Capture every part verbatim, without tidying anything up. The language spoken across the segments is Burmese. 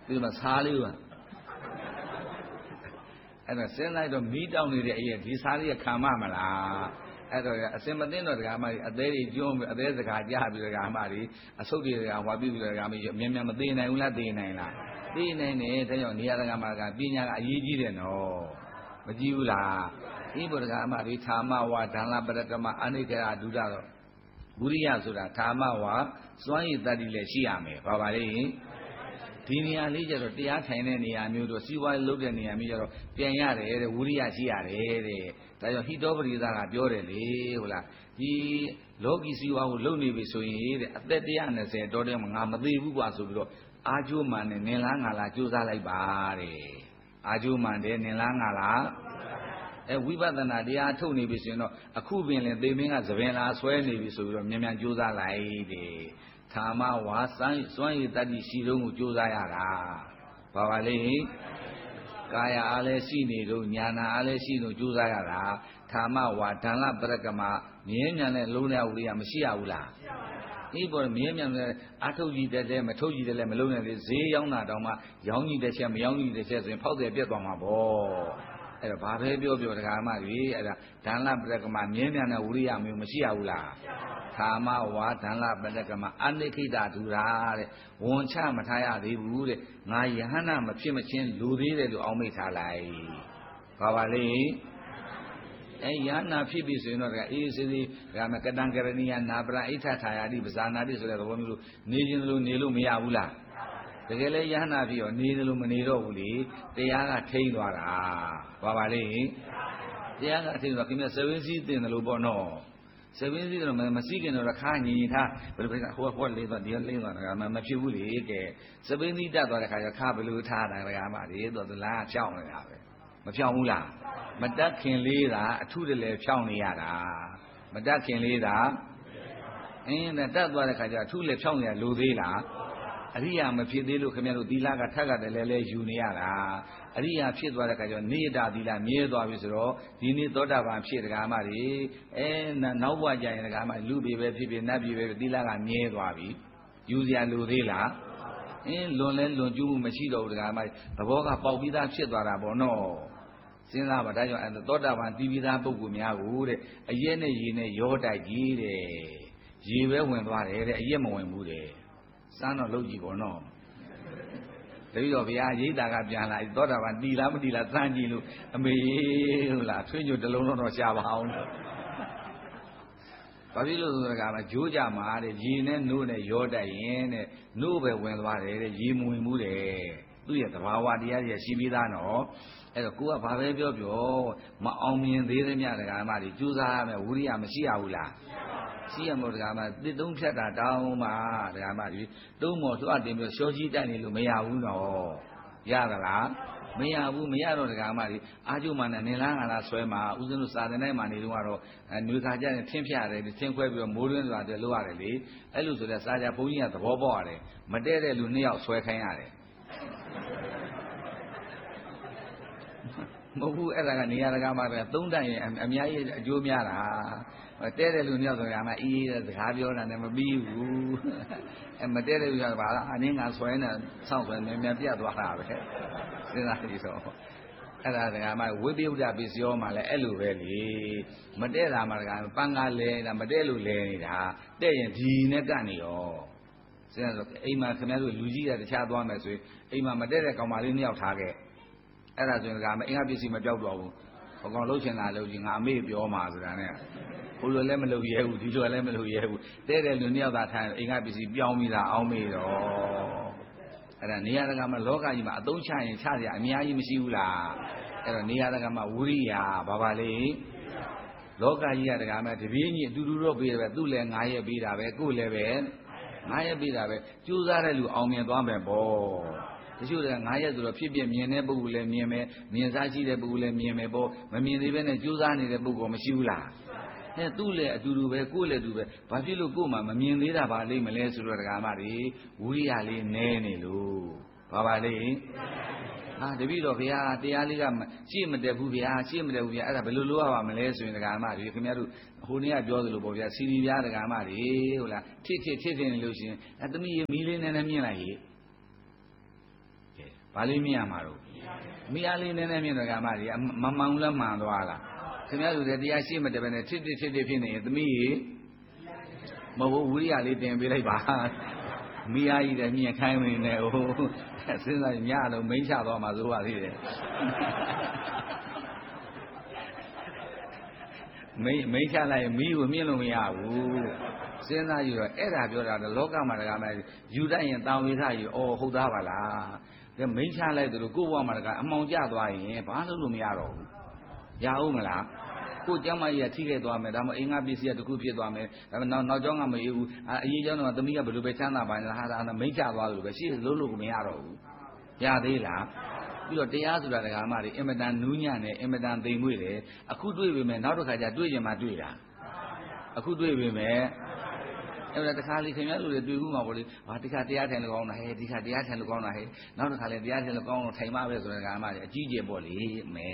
ဒီမှာစားလေးပါအဲ့တော့စဉ်းစားတော့မီးတောင်းနေတဲ့အရေးဒီစားလေးခံမမလားအဲ့တော့အစင်မသိတော့ဒကာမကြီးအသေးကြီးကျွန်းအသေးစကားကြားပြီးဒကာမကြီးအဆုတ်တွေဒကာဟွာပြီးပြီးဒကာမကြီးမြန်မြန်မသေးနိုင်ဘူးလားသေးနိုင်လားသိနိုင်တယ်ဒါကြောင့်နေရာဒကာမကပညာကအရေးကြီးတယ်နော်မကြည့်ဘူးလားဒီဘုရားအမတွေဌာမဝါဒါနပရကမအနိကရာဒုဒတော့ဝိရိယဆိုတာဌာမဝါစွမ်းရည်တတ္တိလည်းရှိရမယ်ဘာပါလဲဒီနေရာလေးကျတော့တရားထိုင်တဲ့နေရာမျိုးတို့စီးပွားရေးလုပ်တဲ့နေရာမျိုးကျတော့ပြန်ရတယ်တဲ့ဝိရိယရှိရတယ်တဲ့ဒါကြောင့်ဟိတောပရိသကပြောတယ်လေဟုတ်လားဒီလောကီစီးပွားကိုလုပ်နေပြီဆိုရင်တဲ့အသက်one hundred twentyတော်တယ်ငါမသေးဘူးကွာဆိုပြီးတော့အာကျိုးမှန်နဲ့နင်လားငါလားကြိုးစားလိုက်ပါတဲ့အာကျိုးမှန်တယ်နင်လားငါလားအဲဝိပဿနာတရားထုတ်နေပြီဆိုရင်တော့အခုပင်လည်းသေမင်းကသဘင်လားဆွဲနေပြီဆိုပြီးတော့မြန်မြန်ကြိုးစားလိုက်တဲ့ဌာမဝါစွမ်းစွမ်းရည်တတ္တိရှိတော့ကိုကြိုးစားရတာဘာပါလဲကာယအားလည်းရှိနေတော့ညာနာအားလည်းရှိတော့ကြိုးစားရတာဌာမဝါဒါနပရကမမြင်းမြန်တဲ့လုံးတဲ့ဝိရိယမရှိရဘူးလားဒီပေါ်မြင်းမြန်တဲ့အထုတ်ကြည့်တဲ့မထုတ်ကြည့်တဲ့မလုံးနဲ့လေဈေးရောက်တာတောင်မှရောင်းကြည့်တဲ့ချက်မရောင်းကြည့်တဲ့ချက်ဆိုရင်ဖောက်တယ်ပြတ်သွားမှာပေါ့အဲ့တော့ဘာပဲပြောပြောဒကာမကြီးအဲ့ဒါဒါနပရကမမြင်းမြန်တဲ့ဝိရိယမျိုးမရှိရဘူးလားဌာမဝါဒါနပရကမအနိခိတဒုရာတဲ့ဝန်ချမထားရသေးဘူးတဲ့ငါယဟနာမဖြစ်မချင်းလူသေးတယ်လို့အောင်းမိတ်ထားလိုက်ဘာပါလဲအဲယဟနာဖြစ်ပြီဆိုရင်တော့ဒကာအေးစေးစေးဒကာမကတံကရဏီယနာပရအိဋ္ဌထာယာတိပဇာနာတိဆိုတဲ့သဘောမျိုးလို့နေခြင်းလို့နေလို့မရဘူးလားတကယ်လဲယဟနာဖြစ်ရောနေတယ်လို့မနေတော့ဘူးလေတရားကထိန်းသွားတာဘာပါလဲတရားကထိန်းသွားခင်ဗျစဝင်းစည်းတင်တယ်လို့ပေါ့နော်စဝင်းစည်းတယ်မစည်းခင်တော့ခါညီထားဘယ်လိုပဲဟိုဟိုလေးသွားဒီလေးသွားတာမဖြစ်ဘူးလေကဲစဝင်းစည်းတက်သွားတဲ့ခါကျခါဘယ်လိုထားတာကမှလေတော့သလားဖြောင်းနေတာပဲမဖြောင်းဘူးလားမတက်ခင်လေးတာအထုတည်းလဲဖြောင်းနေရတာမတက်ခင်လေးတာအင်းတက်သွားတဲ့ခါကျအထုလည်းဖြောင်းနေရလိုသေးလားအရိယာမဖြစ်သေးလို့ခင်ဗျားတို့သီလကထက်ကတည်းလဲလဲယူနေရတာအရိယာဖြစ်သွားတဲ့ခါကျတော့နေတသီလမြဲသွားပြီဆိုတော့ဒီနေ့သောတာပန်ဖြစ်ဒကာမတွေအဲနောက်ဘဝကျရင်ဒကာမလူပြီပဲဖြစ်ဖြစ်နတ်ပြီပဲသီလကမြဲသွားပြီယူစရာလိုသေးလားအင်းလွန်လဲလွန်ကျူးမှုမရှိတော့ဘူးဒကာမသဘောကပေါက်ပြီးသားဖြစ်သွားတာပေါ့နော်စဉ်းစားပါဒါကြောင့်အဲသောတာပန်တည်ပြီးသားပုဂ္ဂိုလ်များကိုတဲ့အရက်နဲ့ရေနဲ့ရောတိုက်ကြီးတဲ့ရေပဲဝင်သွားတယ်တဲ့အရက်မဝင်ဘူးတဲ့စမ်းတော့လုပ်ကြည့်ပေါ့နော်တပည့်တော်ဗျာရိတ်တာကပြန်လာသောတာပန်တီလားမတီလားစမ်းကြည့်လို့အမေဟုတ်လားထွေးညွတ်တလုံးတော့ရှာပါအောင်ဘာဖြစ်လို့ဆိုတော့ကမှဂျိုးကြမှာတဲ့ရေနဲ့နိုးနဲ့ရောတိုက်ရင်တဲ့နိုးပဲဝင်သွားတယ်တဲ့ရေမဝင်ဘူးတဲ့သူ့ရဲ့သဘာဝတရားကြီးရှိပြီးသားနော်အဲ့တော့ကိုကဘာပဲပြောပြောမအောင်မြင်သေးတဲ့မြတ်ဒကာမတွေကြိုးစားရမယ်ဝိရိယမရှိရဘူးလားရှိရမို့ဒကာမတစ်သုံးဖြတ်တာတောင်းမှဒကာမကြီးသုံးမော်လွှတ်တင်ပြီးရှောကြီးတိုက်နေလို့မရဘူးနော်ရသလားမရဘူးမရတော့ဒကာမကြီးအာကျုမှနဲ့နင်လားငါလားဆွဲမှာဥစဉ်လို့စာတင်တိုင်းမှာနေတော့ကတော့နွေခါကျရင်ထင်းဖြရတယ်ထင်းခွဲပြီးတော့မိုးရင်းဆိုတာလုပ်ရတယ်လေအဲ့လိုဆိုတဲ့စာကြဘုန်းကြီးကသဘောပေါက်ရတယ်မတည့်တဲ့လူနှစ်ယောက်ဆွဲခိုင်းရတယ်မဟုတ်ဘူးအဲ့ဒါကနေရာဒကာမပဲသုံးတန်ရင်အများကြီးအကျိုးများတာတဲတဲ့လူနှစ်ယောက်ဆိုတာမှအေးတဲ့စကားပြောတာနဲ့မပြီးဘူးအဲမတဲတဲ့လူကဘာလဲအနည်းငါဆွဲနေဆောက်ဆွဲမြန်မြန်ပြတ်သွားတာပဲစဉ်းစားကြည့်တော့အဲ့ဒါဒကာမဝိပယုဒ္ဓပစ္စယောမှလည်းအဲ့လိုပဲလေမတဲတာမှဒကာပန်းကားလဲတာမတဲလို့လဲနေတာတဲ့ရင်ဒီနဲ့ကပ်နေရောစဉ်းစားတော့အိမ်မှာခင်ဗျားတို့လူကြီးကတခြားသွားမယ်ဆိုရင်အိမ်မှာမတဲတဲ့ကောင်မလေးနှစ်ယောက်ထားခဲ့အဲ့ဒါဆိုရင်ဒကာမအင်္ဂါပစ္စည်းမပြောက်တော့ဘူးဘကောင်လှုပ်ချင်တာလှုပ်ကြည့်ငါအမေပြောမှာဆိုတာနဲ့ဟိုလိုလည်းမလုပ်ရဲဘူးဒီလိုလည်းမလုပ်ရဲဘူးတဲ့တဲ့လူနှစ်ယောက်သာထိုင်အိမ်ကပစ္စည်းပြောင်းပြီးသားအောင်းမေးတော့အဲ့ဒါနေရာတကာမှာလောကကြီးမှာအသုံးချရင်ချစရာအများကြီးမရှိဘူးလားအဲ့တော့နေရာတကာမှာဝိရိယဘာပါလဲလောကကြီးကတကာမှာတပြေးကြီးအတူတူတော့ပေးတယ်ပဲသူ့လည်းငါးရက်ပေးတာပဲကိုယ်လည်းပဲငါးရက်ပေးတာပဲကြိုးစားတဲ့လူအောင်မြင်သွားမယ်ပေါ့တချို့ကငါးရက်ဆိုတော့ဖြစ်ဖြစ်မြင်တဲ့ပုဂ္ဂိုလ်လည်းမြင်မယ်မြင်စားရှိတဲ့ပုဂ္ဂိုလ်လည်းမြင်မယ်ပေါ့မမြင်သေးဘဲနဲ့ကြိုးစားနေတဲ့ပုဂ္ဂိုလ်မရှိဘူးလားအဲသူ့လည်းအတူတူပဲကိုယ်လည်းအတူပဲဘာဖြစ်လို့ကိုယ်မှမမြင်သေးတာပါလိမ့်မလဲဆိုတော့ဒကာမတွေဝိရိယလေးနည်းနေလို့ဘာပါလိမ့်ဟာတပည့်တော်ဘုရားတရားလေးကရှေ့မတက်ဘူးဗျာရှေ့မတက်ဘူးဗျာအဲ့ဒါဘယ်လိုလုပ်ရပါမလဲဆိုရင်ဒကာမတွေခင်ဗျားတို့ဟိုနေ့ကပြောသလိုပေါ့ဗျာစီရီဗျာဒကာမတွေဟုတ်လားထစ်ထစ်ထစ်ထစ်နေလို့ရှိရင်အဲသမီးမီးလေးနည်းနည်းမြင်လိုက်ဟိကဲဘာလေးမြင်ရမှာတော့မိအားလေးနည်းနည်းမြင်တော့ကမှဒီမမှန်ဘူးလားမှန်သွားလားခင်ဗျားတို့တရားရှိမတပဲနဲ့ထစ်ထစ်ထစ်ထစ်ဖြစ်နေရင်သမီးကြီးမဟုတ်ဘူးဝိရိယလေးတင်ပေးလိုက်ပါမိအားကြီးလည်းမြင်ခိုင်းနေတယ်ဟိုစဉ်းစားညတော့မိန်းချသွားမှာဆိုပါသေးတယ်မိန်းမိန်းချလိုက်မိကိုမြင်လို့မရဘူးစဉ်းစားယူတော့အဲ့ဒါပြောတာလောကမှာတကားမှယူတတ်ရင်တာဝေသကြီးအော်ဟုတ်သားပါလားဒါမိန်းချလိုက်တယ်လို့ကိုယ့်ဘဝမှာတကားအမှောင်ကျသွားရင်ဘာလို့လို့မရတော့ဘူးရအောင်မလားကိုကျမ်းမကြီးကထိခဲ့သွားမယ်ဒါမှအင်္ဂါပစ္စည်းကတခုဖြစ်သွားမယ်ဒါမှနောက်နောက်ကျောင်းကမအေးဘူးအရေးကျောင်းတော့သမီးကဘယ်လိုပဲချမ်းသာပါလဲဟာဒါမိန်းချသွားလို့ပဲရှေ့လုံးလို့ကိုမရတော့ဘူးရသေးလားပြီးတော့တရားဆိုတာဒကာမတွေအင်မတန်နူးညံ့တယ်အင်မတန်သိမ်မွေ့တယ်အခုတွေ့ပြီမဲ့နောက်တစ်ခါကျတွေ့ကြမှာတွေ့တာအခုတွေ့ပြီမဲ့အဲ့ဒါတခါလေးခင်ဗျားတို့တွေတွေ့ဘူးမှာပေါ့လေဟာဒီခါတရားထိုင်လို့ကောင်းတာဟဲ့ဒီခါတရားထိုင်လို့ကောင်းတာဟဲ့နောက်တစ်ခါလည်းတရားထိုင်လို့ကောင်းလို့ထိုင်မှပဲဆိုတဲ့ဒကာမတွေအကြီးကျယ်ပေါ့လေမဲ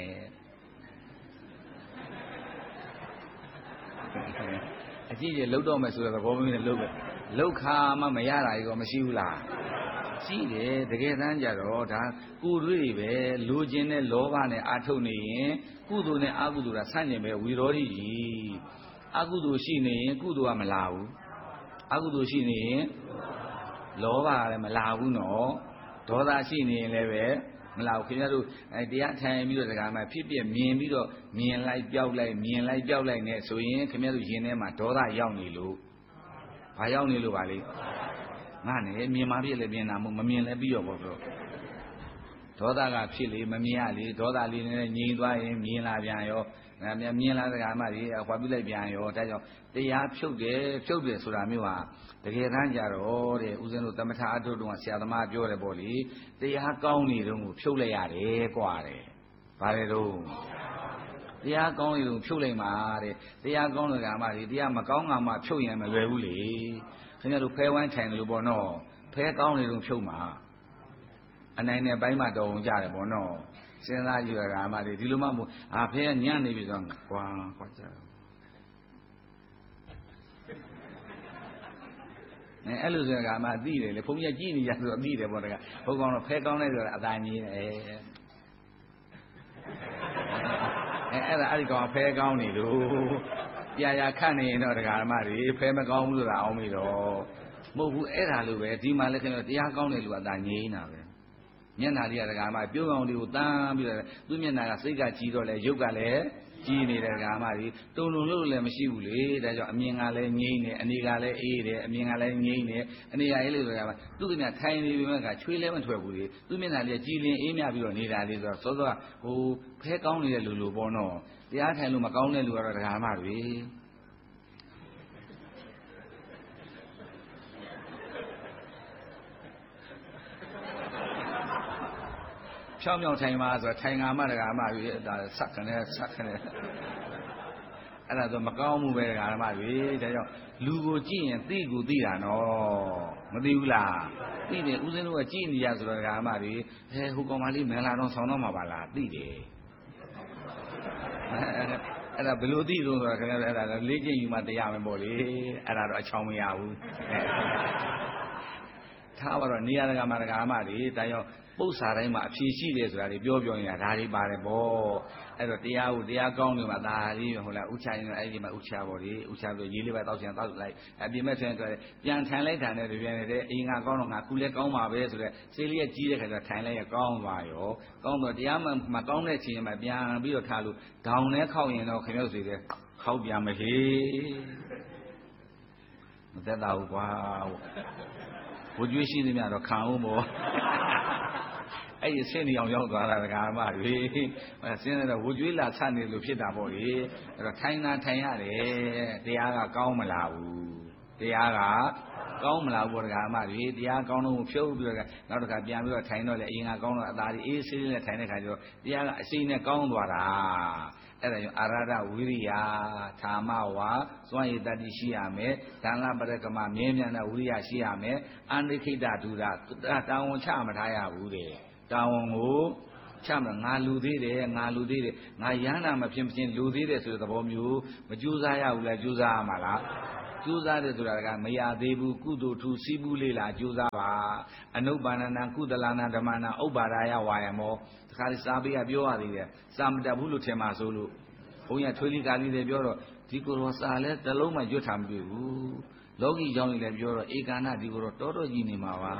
အကြီးကြီးလှုပ်တော့မယ်ဆိုတဲ့သဘောမျိုးနဲ့လှုပ်ပဲလှုပ်ခါမှမရတာကြီးကမရှိဘူးလားရှိတယ်တကယ်တမ်းကြတော့ဒါကိုယ်တွေပဲလိုချင်တဲ့လောဘနဲ့အာထုတ်နေရင်ကုသိုလ်နဲ့အကုသိုလ်ကဆန့်ကျင်ပဲဝီရောဓိကြီးအကုသိုလ်ရှိနေရင်ကုသိုလ်ကမလာဘူးအကုသိုလ်ရှိနေရင်လောဘကလည်းမလာဘူးနော်ဒေါသရှိနေရင်လည်းပဲမလာဘူးခင်ဗျားတို့အဲတရားထိုင်ပြီးတော့ဒကာမဖြစ်ပြမြင်ပြီးတော့မြင်လိုက်ပြောက်လိုက်မြင်လိုက်ပြောက်လိုက်နဲ့ဆိုရင်ခင်ဗျားတို့ရင်ထဲမှာဒေါသရောက်နေလို့ဘာရောက်နေလို့ပါလဲငါနဲ့မြင်မှဖြစ်လေမြင်တာမဟုတ်မမြင်လည်းပြီးတော့ပေါ့ပြောဒေါသကဖြစ်လေမမြင်ရလေဒေါသလေးနဲ့ငြိမ်သွားရင်မြင်လာပြန်ရောမြင်လာဒကာမကြီးဟွာပြလိုက်ပြန်ရောဒါကြောင့်တရားဖြုတ်တယ်ဖြုတ်တယ်ဆိုတာမျိုးဟာတကယ်တမ်းကြတော့တဲ့ဦးဇင်းတို့သမထအထုတ်တုန်းကဆရာသမားပြောတယ်ပေါ့လေတရားကောင်းနေတုန်းကိုဖြုတ်လိုက်ရတယ်กว่าတယ်ဘာလဲတော့တရားကောင်းနေတုန်းဖြုတ်လိုက်မှာတဲ့တရားကောင်းတဲ့ဒကာမကြီးတရားမကောင်းကမှဖြုတ်ရင်မလွယ်ဘူးလေခင်ဗျားတို့ဖဲဝိုင်းထိုင်တယ်လို့ပေါ့နော်ဖဲကောင်းနေတုန်းဖြုတ်မှာအနိုင်နဲ့ပိုင်းမှာတော်ုံကြတယ်ပေါ့နော်စဉ်းစားကြည့်ရတာမှဒီလိုမှမဟုတ်အာဖဲညံ့နေပြီဆိုတော့ကွာကွာကြအဲအဲ့လိုဆိုကမှသိတယ်လေဘုန်းကြီးကြည့်နေကြဆိုတော့သိတယ်ပေါ့တကဘုန်းကောင်းတော့ဖဲကောင်းလိုက်ဆိုတော့အသာကြီးတယ်အဲအဲ့ဒါအဲ့ဒီကောင်ဖဲကောင်းနေလို့ပြာရာခတ်နေရင်တော့ဒကာဓမ္မတွေဖဲမကောင်းဘူးဆိုတာအောင်ပြီတော့မဟုတ်ဘူးအဲ့ဒါလိုပဲဒီမှာလည်းခင်ဗျာတရားကောင်းတဲ့လူကအသာငြိမ်းတာပဲမျက်နှာလေးကဒကာမပြုံးအောင်လေးကိုတန်းပြီးတော့သူ့မျက်နှာကစိတ်ကကြီးတော့လေရုပ်ကလည်းကြီးနေတဲ့ဒကာမကြီးတုံလုံးလို့လည်းမရှိဘူးလေဒါကြောင့်အမြင်ကလည်းငြိမ်းနေအနေကလည်းအေးတယ်အမြင်ကလည်းငြိမ်းနေအနေကအေးလို့ဒကာမသူ့ကထိုင်နေပြီမဲ့ကချွေးလည်းမထွက်ဘူးလေသူ့မျက်နှာလေးကကြီးလင်းအေးမြပြီးတော့နေတာလေးဆိုတော့စောစောဟိုဖဲကောင်းနေတဲ့လူလိုပေါ့နော်တရားထိုင်လို့မကောင်းတဲ့လူကတော့ဒကာမတွေဖြောင်းဖြောင်းထိုင်ပါဆိုထိုင်ငါမတကာမကြီးဒါဆက်ခနဲ့ဆက်ခနဲ့အဲ့ဒါဆိုမကောင်းမှုပဲတကာမကြီးဒါကြောင့်လူကိုကြည့်ရင်သိကိုသိတာနော်မသိဘူးလားသိတယ်ဦးဇင်းတို့ကကြည့်နေရဆိုတော့တကာမကြီးဟဲဟိုကောင်မလေးမင်္ဂလာတော့ဆောင်းတော့မှာပါလားသိတယ်အဲ့ဒါဘယ်လိုသိလို့ဆိုတော့ခင်ဗျားအဲ့ဒါလေ့ကျင့်ယူမှတရားမယ်ပေါ့လေအဲ့ဒါတော့အချောင်မရဘူးထားပါတော့နေရာတကာမတကာမကြီးဒါကြောင့်ပု္ပ္ပာတိုင်းမှာအဖြေရှိတယ်ဆိုတာတွေပြောပြောနေတာဒါတွေပါတယ်ပေါ့အဲ့တော့တရားကိုတရားကောင်းနေမှာဒါလေးဟုတ်လားဥချရင်အဲ့ဒီမှာဥချပါလေဥချဆိုရေးလေးပဲတောက်ချင်တောက်လိုက်အပြင်မဲ့ဆိုရင်ပြန်ထိုင်လိုက်တာနဲ့တပြိုင်တည်းအိမ်ကကောင်းတော့ငါခုလည်းကောင်းပါပဲဆိုတော့စိတ်လေးကကြီးတဲ့ခါကျထိုင်လိုက်ရကောင်းသွားရောကောင်းတော့တရားမှမကောင်းတဲ့ချိန်မှာပြန်ပြီးတော့ထားလို့ဒေါင်နဲ့ခောက်ရင်တော့ခင်ဗျုပ်စီတဲ့ခောက်ပြန်မဟေးမသက်သာဘူးကွာဘုကျွေးရှိသမျှတော့ခံအောင်ပေါ့အဲ့ဒီဆင်းနေအောင်ရောက်သွားတာဒကာမတွေဆင်းနေတော့ဝကျွေးလာဆတ်နေလို့ဖြစ်တာပေါ့လေအဲ့တော့ထိုင်တာထိုင်ရတယ်တရားကကောင်းမလားဘူးတရားကကောင်းမလားဘူးဒကာမတွေတရားကောင်းတော့ဖြုတ်ပြီးတော့နောက်တစ်ခါပြန်ပြီးတော့ထိုင်တော့လေအရင်ကကောင်းတော့အသာဒီအေးဆေးလေးနဲ့ထိုင်တဲ့ခါကျတော့တရားကအစိမ့်နဲ့ကောင်းသွားတာအဲ့ဒါကြောင့်အာရဒဝိရိယဌာမဝါစွမ်းရည်တတ္တိရှိရမယ်ဒါနပရကမမြဲမြံတဲ့ဝိရိယရှိရမယ်အန္တိခိတဒုရတာဝန်ချမထားရဘူးတဲ့တာဝန်ကိုချမငါလူသေးတယ်ငါလူသေးတယ်ငါရဟန္တာမဖြစ်မချင်းလူသေးတယ်ဆိုတဲ့သဘောမျိုးမကြိုးစားရဘူးလားကြိုးစားရမှာလားကျိုးစားတယ်ဆိုတာကမရသေးဘူးကုသိုလ်ထူစီးပူးလေးလာကျိုးစားပါအနုပါဏနာကုသလနာဓမ္မနာဥပ္ပါဒာယဝါယမောတခါလေးစာပေကပြောရသေးတယ်စာမတတ်ဘူးလို့ထင်ပါဆိုလို့ဘုန်းကြီးထွေးလိကာလိတွေပြောတော့ဒီကိုယ်တော်စာလဲတစ်လုံးမှရွတ်ထားမတွေ့ဘူးလောကီကြောင့်လည်းပြောတော့ဧကာဏဒီကိုယ်တော်တော်တော်ကြီးနေမှာပါ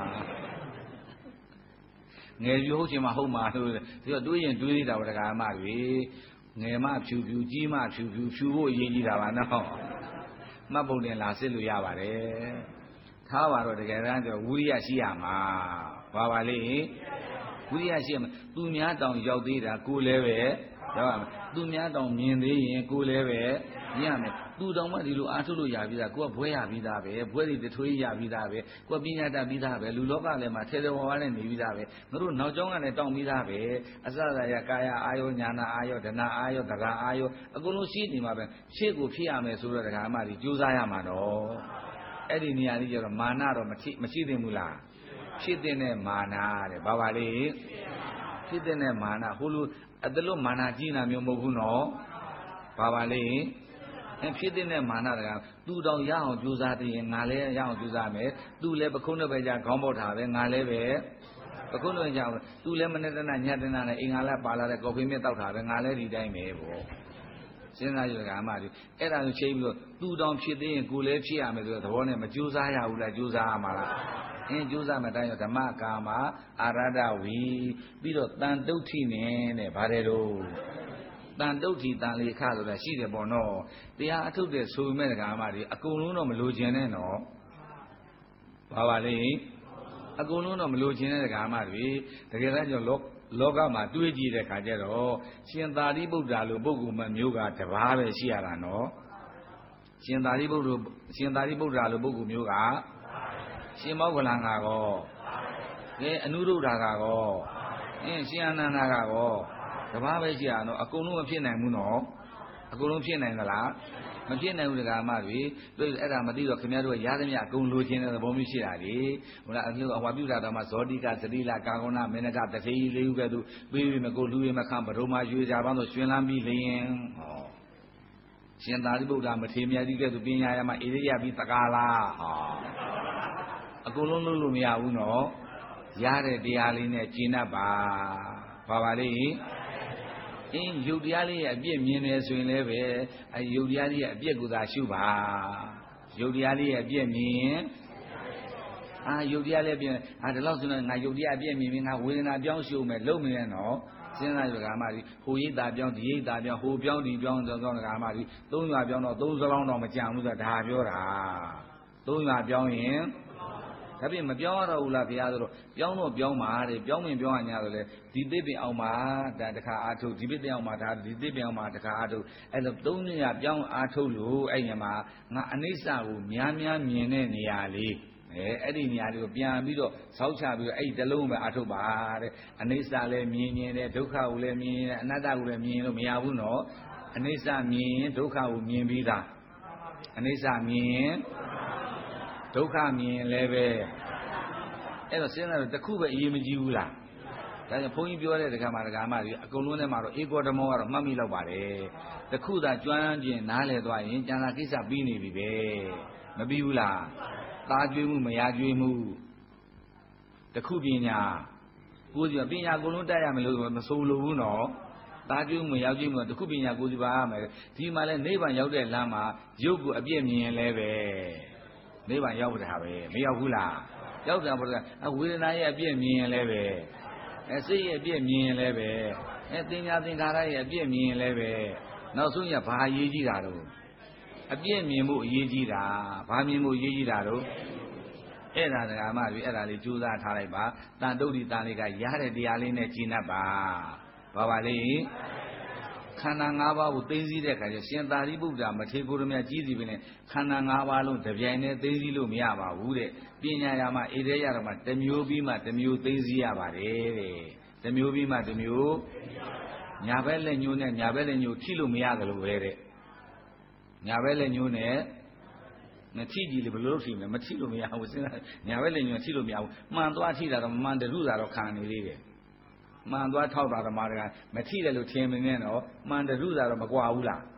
ငယ်ပြဟုတ်ချင်မှဟုတ်မှာလို့ဒီတော့တွေးရင်တွေးနေတာဗောဒကာမတွေငယ်မှဖြူဖြူကြီးမှဖြူဖြူဖြူဖို့အရေးကြီးတာပါနော်မှတ်ပုံတင်လာစစ်လို့ရပါတယ်ထားပါတော့တကယ်တမ်းကျတော့ဝိရိယရှိရမှာဘာပါလိမ့်ဝိရိယရှိရမှာသူများတောင်ရောက်သေးတာကိုယ်လည်းပဲရောက်ရမယ်သူများတောင်မြင်သေးရင်ကိုယ်လည်းပဲမြင်ရမယ်သူတောင်မှဒီလိုအားထုတ်လို့ရပြီးသားကိုကဘွဲရပြီးသားပဲဘွဲတွေတထွေးရပြီးသားပဲကိုကပညာတတ်ပြီးသားပဲလူလောကလည်းမှာထဲထဲဝါဝါနဲ့နေပြီးသားပဲငါတို့နောက်ကျောင်းကလည်းတောင်းပြီးသားပဲအစစရကာယအာယောညာနာအာယောဒနာအာယောသရအာယောအကုန်လုံးရှိနေမှာပဲရှေ့ကိုဖြစ်ရမယ်ဆိုတော့ဒကာမကြီးကြိုးစားရမှာတော့အဲ့ဒီနေရာလေးကျတော့မာနတော့မရှိမရှိသင့်ဘူးလားဖြစ်တဲ့နဲ့မာနတဲ့ဘာပါလေဖြစ်တဲ့နဲ့မာနဟိုလိုအတလို့မာနကြီးနာမျိုးမဟုတ်ဘူးနော်ဘာပါလေဖြစ်တဲ့နဲ့မာနတကသူတောင်ရအောင်ကြိုးစားသေးရင်ငါလည်းရအောင်ကြိုးစားမယ်သူလည်းပခုံးတစ်ပဲကြခေါင်းပေါက်ထားပဲငါလည်းပဲပခုံးတစ်ပဲကြသူလည်းမနေ့တနာညတနာနဲ့အင်္ဂါလာပါလာတဲ့ကော်ဖီမြက်တောက်ထားပဲငါလည်းဒီတိုင်းပဲပေါ့စဉ်းစားကြည့်ကြအမကြီးအဲ့ဒါကိုချိန်ပြီးတော့သူတောင်ဖြစ်သေးရင်ကိုယ်လည်းဖြစ်ရမယ်ဆိုတဲ့သဘောနဲ့မကြိုးစားရဘူးလားကြိုးစားရမှာလားအင်းကြိုးစားမယ်တိုင်းရောဓမ္မကာမအာရဒဝီပြီးတော့တန်တုဋ္ဌိနဲ့တဲ့ဗါတယ်တော့တန်တုဋ္ဌိတန်လေခဆိုတာရှိတယ်ပေါ့နော်တရားအထုတ်တဲ့ဆိုပေမဲ့ကမှဒီအကုန်လုံးတော့မလိုချင်နဲ့နော်ဘာပါလဲအကုန်လုံးတော့မလိုချင်တဲ့ကမှဒီတကယ်တမ်းကျတော့လောကမှာတွေးကြည့်တဲ့ခါကျတော့ရှင်သာရိပုတ္တရာလိုပုဂ္ဂိုလ်မျိုးကတပါးပဲရှိရတာနော်ရှင်သာရိပုတ္တရှင်သာရိပုတ္တရာလိုပုဂ္ဂိုလ်မျိုးကရှင်မောဂလန်ကကောကဲအနုရုဒ္ဓကကောအင်းရှင်အနန္ဒကကောတပါးပဲရှိရတော့အကုန်လုံးမဖြစ်နိုင်ဘူးနော်အကုန်လုံးဖြစ်နိုင်သလားမဖြစ်နိုင်ဘူးတကားမတွေတို့အဲ့ဒါမသိတော့ခင်ဗျားတို့ရသမျှအကုန်လိုချင်တဲ့သဘောမျိုးရှိတာလေဟိုလားအမျိုးအဝါပြုတာတော့မှဇောတိကသတိလာကာကောဏမေနကတထေလေးဦးကဲ့သို့ပေးပြီးမကိုလူရမခံဘဒုမာရွေကြပန်းဆိုရှင်လန်းပြီးလျင်ဟောရှင်သာရိပုတ္တရာမထေရမြတ်ကြီးကဲ့သို့ပညာရမှာဣရိယာပြီးတကားလားဟောအကုန်လုံးလုပ်လို့မရဘူးနော်ရတဲ့တရားလေးနဲ့ကျင့်တတ်ပါပါပါလိမ့်အင်းယုတ်တရားလေးရဲ့အပြည့်မြင်နေဆိုရင်လည်းပဲအဲယုတ်တရားလေးရဲ့အပြည့်ကိုသာရှုပါယုတ်တရားလေးရဲ့အပြည့်မြင်အာယုတ်တရားလေးပြည့်အာဒီလောက်ဆိုတော့ငါယုတ်တရားအပြည့်မြင်ပြီးငါဝေဒနာပြောင်းရှုမယ်လုံမနေတော့စဉ်းစားကြပါမှဒီဟိုရိတ်တာပြောင်းဒီရိတ်တာပြောင်းဟိုပြောင်းဒီပြောင်းတော့တော့ကမှဒီသုံးရွာပြောင်းတော့သုံးစလောင်းတော့မကြံဘူးဆိုတာဒါပြောတာသုံးရွာပြောင်းရင်ဒါပြင်မပြောင်းရတော့ဘူးလားဘုရားဆိုတော့ပြောင်းတော့ပြောင်းပါတဲ့ပြောင်းရင်ပြောင်းရညာဆိုလေဒီသိပင်အောင်မှာဒါတခါအာထုတ်ဒီသိပင်အောင်မှာဒါဒီသိပင်အောင်မှာတခါအာထုတ်အဲ့လိုသုံးနေရပြောင်းအာထုတ်လို့အဲ့ညမှာငါအနိစ္စကိုများများမြင်တဲ့နေရာလေးအဲအဲ့ဒီနေရာလေးကိုပြန်ပြီးတော့ဆောက်ချပြီးတော့အဲ့ဒီတလုံးပဲအာထုတ်ပါတဲ့အနိစ္စလည်းမြင်မြင်တယ်ဒုက္ခကိုလည်းမြင်တယ်အနတ္တကိုလည်းမြင်လို့မရဘူးနော်အနိစ္စမြင်ဒုက္ခကိုမြင်ပြီးသားအနိစ္စမြင်ဒုက္ခမြင်လည်းပဲအဲ့တော့စဉ်းစားတော့တခုပဲအရေးမကြီးဘူးလားဒါကြောင့်ဘုန်းကြီးပြောတဲ့တက္ကမတက္ကမကြီးအကုန်လုံးထဲမှာတော့ဧကောဓမောကတော့မှတ်မိတော့ပါတယ်တခုသာကျွမ်းကျင်နားလည်သွားရင်ကျန်တာကိစ္စပြီးနေပြီပဲမပြီးဘူးလားသားကျွေးမှုမရကျွေးမှုတခုပညာကိုယ်စီပညာအကုန်လုံးတတ်ရမယ်လို့မဆိုလိုဘူးနော်သားကျွေးမှုမရကျွေးမှုတခုပညာကိုယ်စီပါရမယ်ဒီမှာလဲနိဗ္ဗာန်ရောက်တဲ့လမ်းမှာရုပ်ကိုအပြည့်မြင်လဲပဲနိဗ္ဗာန်ရောက်တာပဲမရောက်ဘူးလားရောက်တာပေါ့အဝေဒနာရဲ့အပြည့်မြင်ရင်လည်းပဲအဲစိတ်ရဲ့အပြည့်မြင်ရင်လည်းပဲအဲသင်္ညာသင်္ခါရရဲ့အပြည့်မြင်ရင်လည်းပဲနောက်ဆုံးရဘာအရေးကြီးတာတော့အပြည့်မြင်ဖို့အရေးကြီးတာဘာမြင်ဖို့အရေးကြီးတာတော့အဲ့ဒါဒကာမကြီးအဲ့ဒါလေးကြိုးစားထားလိုက်ပါတန်တုဋ္ဌိတန်လေးကရတဲ့တရားလေးနဲ့ကျင့်တတ်ပါဘာပါလိမ့်ခန္ဓာ၅ပါးကိုသိသိတဲ့အခါကျရှင်သာရိပုတ္တရာမထေရကိုရမြတ်ကြီးစီပင်နဲ့ခန္ဓာ၅ပါးလုံးတပြိုင်တည်းသိသိလို့မရပါဘူးတဲ့ပညာရမှာဣရေရတော့မှတစ်မျိုးပြီးမှတစ်မျိုးသိသိရပါတယ်တဲ့တစ်မျိုးပြီးမှတစ်မျိုးညာဘက်လက်ညှိုးနဲ့ညာဘက်လက်ညှိုးထိလို့မရတယ်လို့ပဲတဲ့ညာဘက်လက်ညှိုးနဲ့မထိကြည့်လေဘယ်လိုလုပ်ထိမလဲမထိလို့မရဘူးစဉ်းစားညာဘက်လက်ညှိုးထိလို့မရဘူးမှန်သွားထိတာတော့မှန်တရုတာတော့ခံနေသေးတယ်မှန်သွားထောက်တာဓမ္မတကမထိတယ်လို့ထင်မင်းနဲ့တော့မှန်တရုတာတော့မကွာဘူးလား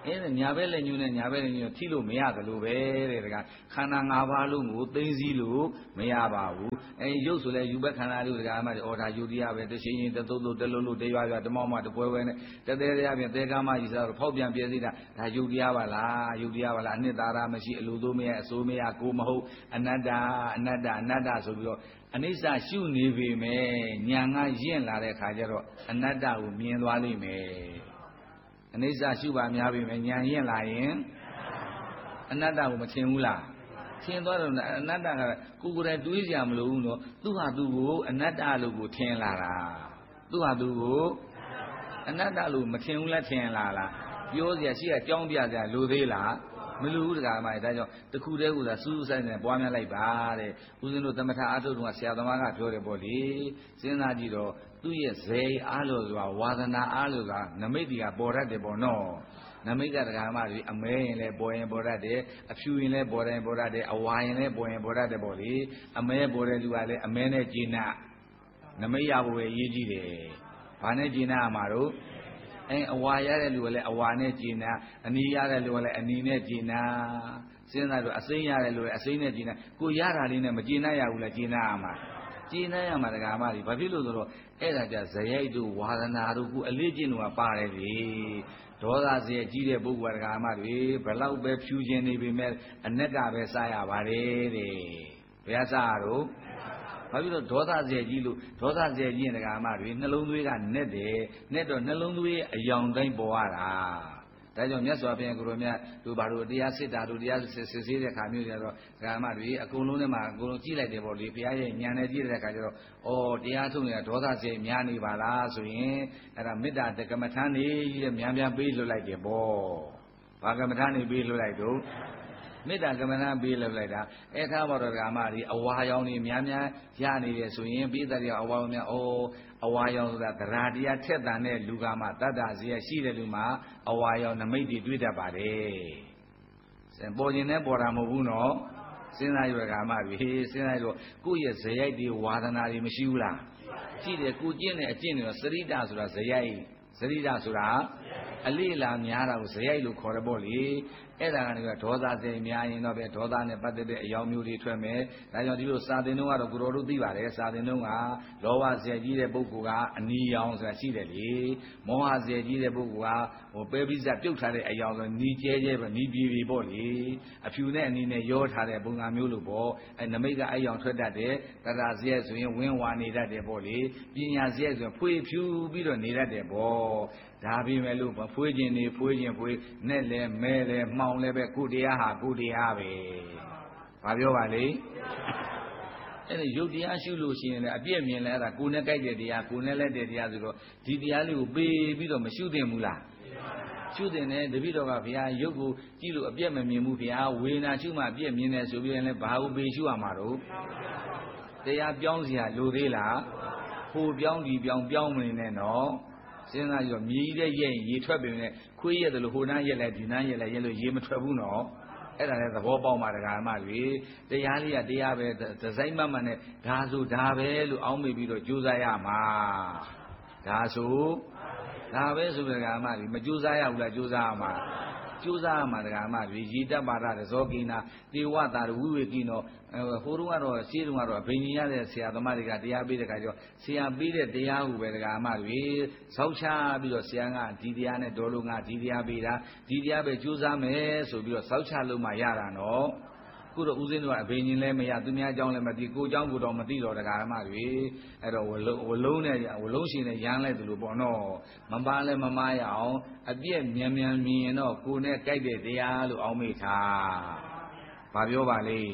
အဲညာဘက်လက်ညှိုးနဲ့ညာဘက်လက်ညှိုးထိလို့မရသလိုပဲတဲ့တကားခန္ဓာ၅ပါးလုံးကိုသိသိလို့မရပါဘူးအဲရုပ်ဆိုလဲယူဘက်ခန္ဓာလို့တကားမှအော်ဒါယုတ်တရားပဲတရှိရင်တသုတ်သုတ်တလုံးလို့တရွာရွာတမောက်မတပွဲပွဲနဲ့တသေးသေးအပြင်သေကာမကြီးစားတော့ဖောက်ပြန်ပြည့်စည်တာဒါယုတ်တရားပါလားယုတ်တရားပါလားအနှစ်သာရမရှိအလိုသို့မရအစိုးမရကိုမဟုတ်အနတ္တအနတ္တအနတ္တဆိုပြီးတော့အနိစ္စရှုနေပေမဲ့ညာငါရင့်လာတဲ့ခါကျတော့အနတ္တကိုမြင်သွားလိမ့်မယ်အနိစ္စရှုပါများပြီမယ်ညာရင့်လာရင်အနတ္တကိုမထင်ဘူးလားထင်သွားတော့အနတ္တကကိုယ်ကိုယ်တိုင်တွေးကြမလို့ဘူးနော်သူ့ဟာသူ့ကိုအနတ္တလို့ကိုထင်လာတာသူ့ဟာသူ့ကိုအနတ္တလို့မထင်ဘူးလားထင်လာလားပြောစရာရှိရကြောင်းပြစရာလိုသေးလားမလိုဘူးတကားမဒါကြောင့်တခုတည်းကသာစူးစူးဆိုင်ဆိုင်ပွားများလိုက်ပါတဲ့ဦးဇင်းတို့သမထအားထုတ်တုန်းကဆရာသမားကပြောတယ်ပေါ့လေစဉ်းစားကြည့်တော့သူ့ရဲ့ဇေအားလို့ဆိုတာဝါသနာအားလို့ဆိုတာနမိတ်တွေကပေါ်တတ်တယ်ပေါ့နော်နမိတ်ကတရားမတွေအမဲရင်လည်းပေါ်ရင်ပေါ်တတ်တယ်အဖြူရင်လည်းပေါ်တယ်ပေါ်တတ်တယ်အဝါရင်လည်းပေါ်ရင်ပေါ်တတ်တယ်ပေါ့လေအမဲပေါ်တဲ့လူကလည်းအမဲနဲ့ကျဉ်းနာနမိတ်ရဖို့ပဲရေးကြည့်တယ်ဘာနဲ့ကျဉ်းနာမှာတော့အဲအဝါရတဲ့လူကလည်းအဝါနဲ့ကျဉ်းနာအနီရတဲ့လူကလည်းအနီနဲ့ကျဉ်းနာစဉ်းစားတော့အစိမ်းရတဲ့လူလည်းအစိမ်းနဲ့ကျဉ်းနာကိုရတာလေးနဲ့မကျဉ်းနာရဘူးလားကျဉ်းနာရမှာကျဉ်းနာရမှာတရားမကြီးဘာဖြစ်လို့ဆိုတော့အဲ့ဒါကြဇယိုက်တို့ဝါဒနာတို့ကိုအလေးကျင့်တို့ကပါတယ်လေဒေါသဇေကြီးတဲ့ပုဂ္ဂိုလ်တရားမတွေဘလောက်ပဲဖြူခြင်းနေပြီမဲ့အနက်ကပဲစားရပါတယ်တဲ့ဘယ်စားရတော့ဘာဖြစ်လို့ဒေါသဇေကြီးလို့ဒေါသဇေကြီးရင်တရားမတွေနှလုံးသွေးကနက်တယ်နက်တော့နှလုံးသွေးအယောင်တိုင်းပေါ်ရတာဒါကြောင့်မြတ်စွာဘုရားကိုရောမြတ်တို့ဘာလို့တရားစစ်တာတို့တရားစစ်စစ်ဆေးတဲ့ခါမျိုးကြတော့ဓမ္မတွေအကုန်လုံးထဲမှာအကုန်လုံးကြည့်လိုက်တယ်ပေါ့လေဘုရားရဲ့ဉာဏ်နဲ့ကြည့်တဲ့ခါကျတော့ဩတရားထုတ်နေတာဒေါသစိတ်များနေပါလားဆိုရင်အဲ့ဒါမေတ္တာတက္ကမထမ်းနေရဲ့များများပေးလွတ်လိုက်တယ်ပေါ့ဘာကမ္မထမ်းနေပေးလွတ်လိုက်တော့မေတ္တာကမ္မထမ်းပေးလွတ်လိုက်တာအဲ့ခါမှာတော့ဓမ္မတွေအဝါရောင်တွေများများရနေတယ်ဆိုရင်ပိဿတွေအဝါရောင်များဩအဝါရောင်ဆိုတာတရားတရားထက်တန်တဲ့လူကမှတတ္တဇေယရှိတဲ့လူမှာအဝါရောင်နမိတ်တွေတွေ့တတ်ပါတယ်။ပေါ်ခြင်းနဲ့ပေါ်တာမဟုတ်ဘူးနော်။စဉ်းစားရတဲ့ကာမတွေစဉ်းစားရတော့ကိုယ့်ရဲ့ဇေယိုက်တွေဝါဒနာတွေမရှိဘူးလား။ရှိတယ်ကိုကျင့်တဲ့အကျင့်တွေစရိတဆိုတာဇေယိုက်စရိတဆိုတာအလေးလာများတာကိုဇေယိုက်လို့ခေါ်တယ်ပေါ့လေ။အဲ့ဒါကနေဒေါသစိတ်များရင်တော့ပဲဒေါသနဲ့ပတ်သက်တဲ့အယောင်မျိုးတွေထွက်မယ်။ဒါကြောင့်ဒီလိုစာသင်တော့ကတော့ကိုတော်တို့သိပါတယ်စာသင်တော့ကလောဘဇေကြီးတဲ့ပုဂ္ဂိုလ်ကအနီရောင်ဆိုတာရှိတယ်လေ။မောဟဇေကြီးတဲ့ပုဂ္ဂိုလ်ကဟိုပဲပိစပြုတ်ထားတဲ့အယောင်ဆိုနီကျဲကျဲပဲနီပြေပြေပေါ့လေ။အဖြူနဲ့အနီနဲ့ရောထားတဲ့ပုံစံမျိုးလို့ပေါ့။အဲနမိတ်ကအယောင်ထွက်တတ်တယ်။တရားဇေဆိုရင်ဝင်းဝါနေတတ်တယ်ပေါ့လေ။ပညာဇေဆိုရင်ဖွေဖြူပြီးတော့နေတတ်တယ်ပေါ့။ဒါပြီးမဲ့လို့ဖွေးခြင်းနေဖွေးခြင်းဖွေးနဲ့လဲမဲလဲမှောင်လဲပဲကုတရားဟာကုတရားပဲဘာပြောပါလဲအဲ့ဒါရုပ်တရားရှုလို့ရှိရင်လည်းအပြည့်မြင်လဲအဲ့ဒါကိုယ်နဲ့ကြိုက်တဲ့တရားကိုယ်နဲ့လက်တဲ့တရားဆိုတော့ဒီတရားလေးကိုပေးပြီးတော့မရှုသင့်ဘူးလားရှုသင့်တယ်တပည့်တော်ကဘုရားရုပ်ကိုကြည့်လို့အပြည့်မမြင်ဘူးဘုရားဝေဒနာရှုမှအပြည့်မြင်တယ်ဆိုပြီးရင်လည်းဘာကိုပေးရှုရမှာတော့တရားပြောင်းစရာလိုသေးလားဟိုပြောင်းဒီပြောင်းပြောင်းမနေနဲ့နော်စဉ်းစားကြည့်တော့မြေကြီးတဲ့ရဲ့ရေထွက်ပေမဲ့ခွေးရက်တယ်လို့ဟိုနှမ်းရက်လိုက်ဒီနှမ်းရက်လိုက်ရက်လို့ရေမထွက်ဘူးနော်အဲ့ဒါလည်းသဘောပေါက်မှတရားမှတွေတရားလေးကတရားပဲဒီဇိုင်းမှမှနဲ့ဒါဆိုဒါပဲလို့အောင်းမိပြီးတော့ကြိုးစားရမှာဒါဆိုဒါပဲဆိုတဲ့တရားမှတွေမကြိုးစားရဘူးလားကြိုးစားရမှာကြိုးစားရမှာတရားမှတွေရေတ္တပါဒသဇောကိနာတေဝတာဝိဝေကိနောဟိုတုန်းကတော့ရှင်းတုန်းကတော့အဘိညာဉ်ရတဲ့ဆရာသမားတွေကတရားပေးတဲ့ခါကျတော့ဆရာပေးတဲ့တရားဟုပဲတရားမှတွေဇောက်ချပြီးတော့ဆရာကဒီတရားနဲ့ဒေါ်လို့ငါဒီတရားပေးတာဒီတရားပဲကြိုးစားမယ်ဆိုပြီးတော့ဇောက်ချလို့မှရတာနော်ခုတော့ဦးဇင်းတို့ကအဘိညာဉ်လည်းမရသူများအကြောင်းလည်းမသိကိုเจ้าကိုတော့မသိတော့တရားမှတွေအဲ့တော့ဝလုံးဝလုံးနဲ့ဝလုံးရှင်နဲ့ရမ်းလိုက်တယ်လို့ပေါ့နော်မပါလဲမမရအောင်အပြည့်မြန်မြန်မြင်ရင်တော့ကိုနဲ့ကြိုက်တဲ့တရားလို့အောင်းမိထားဘာပြောပါလဲ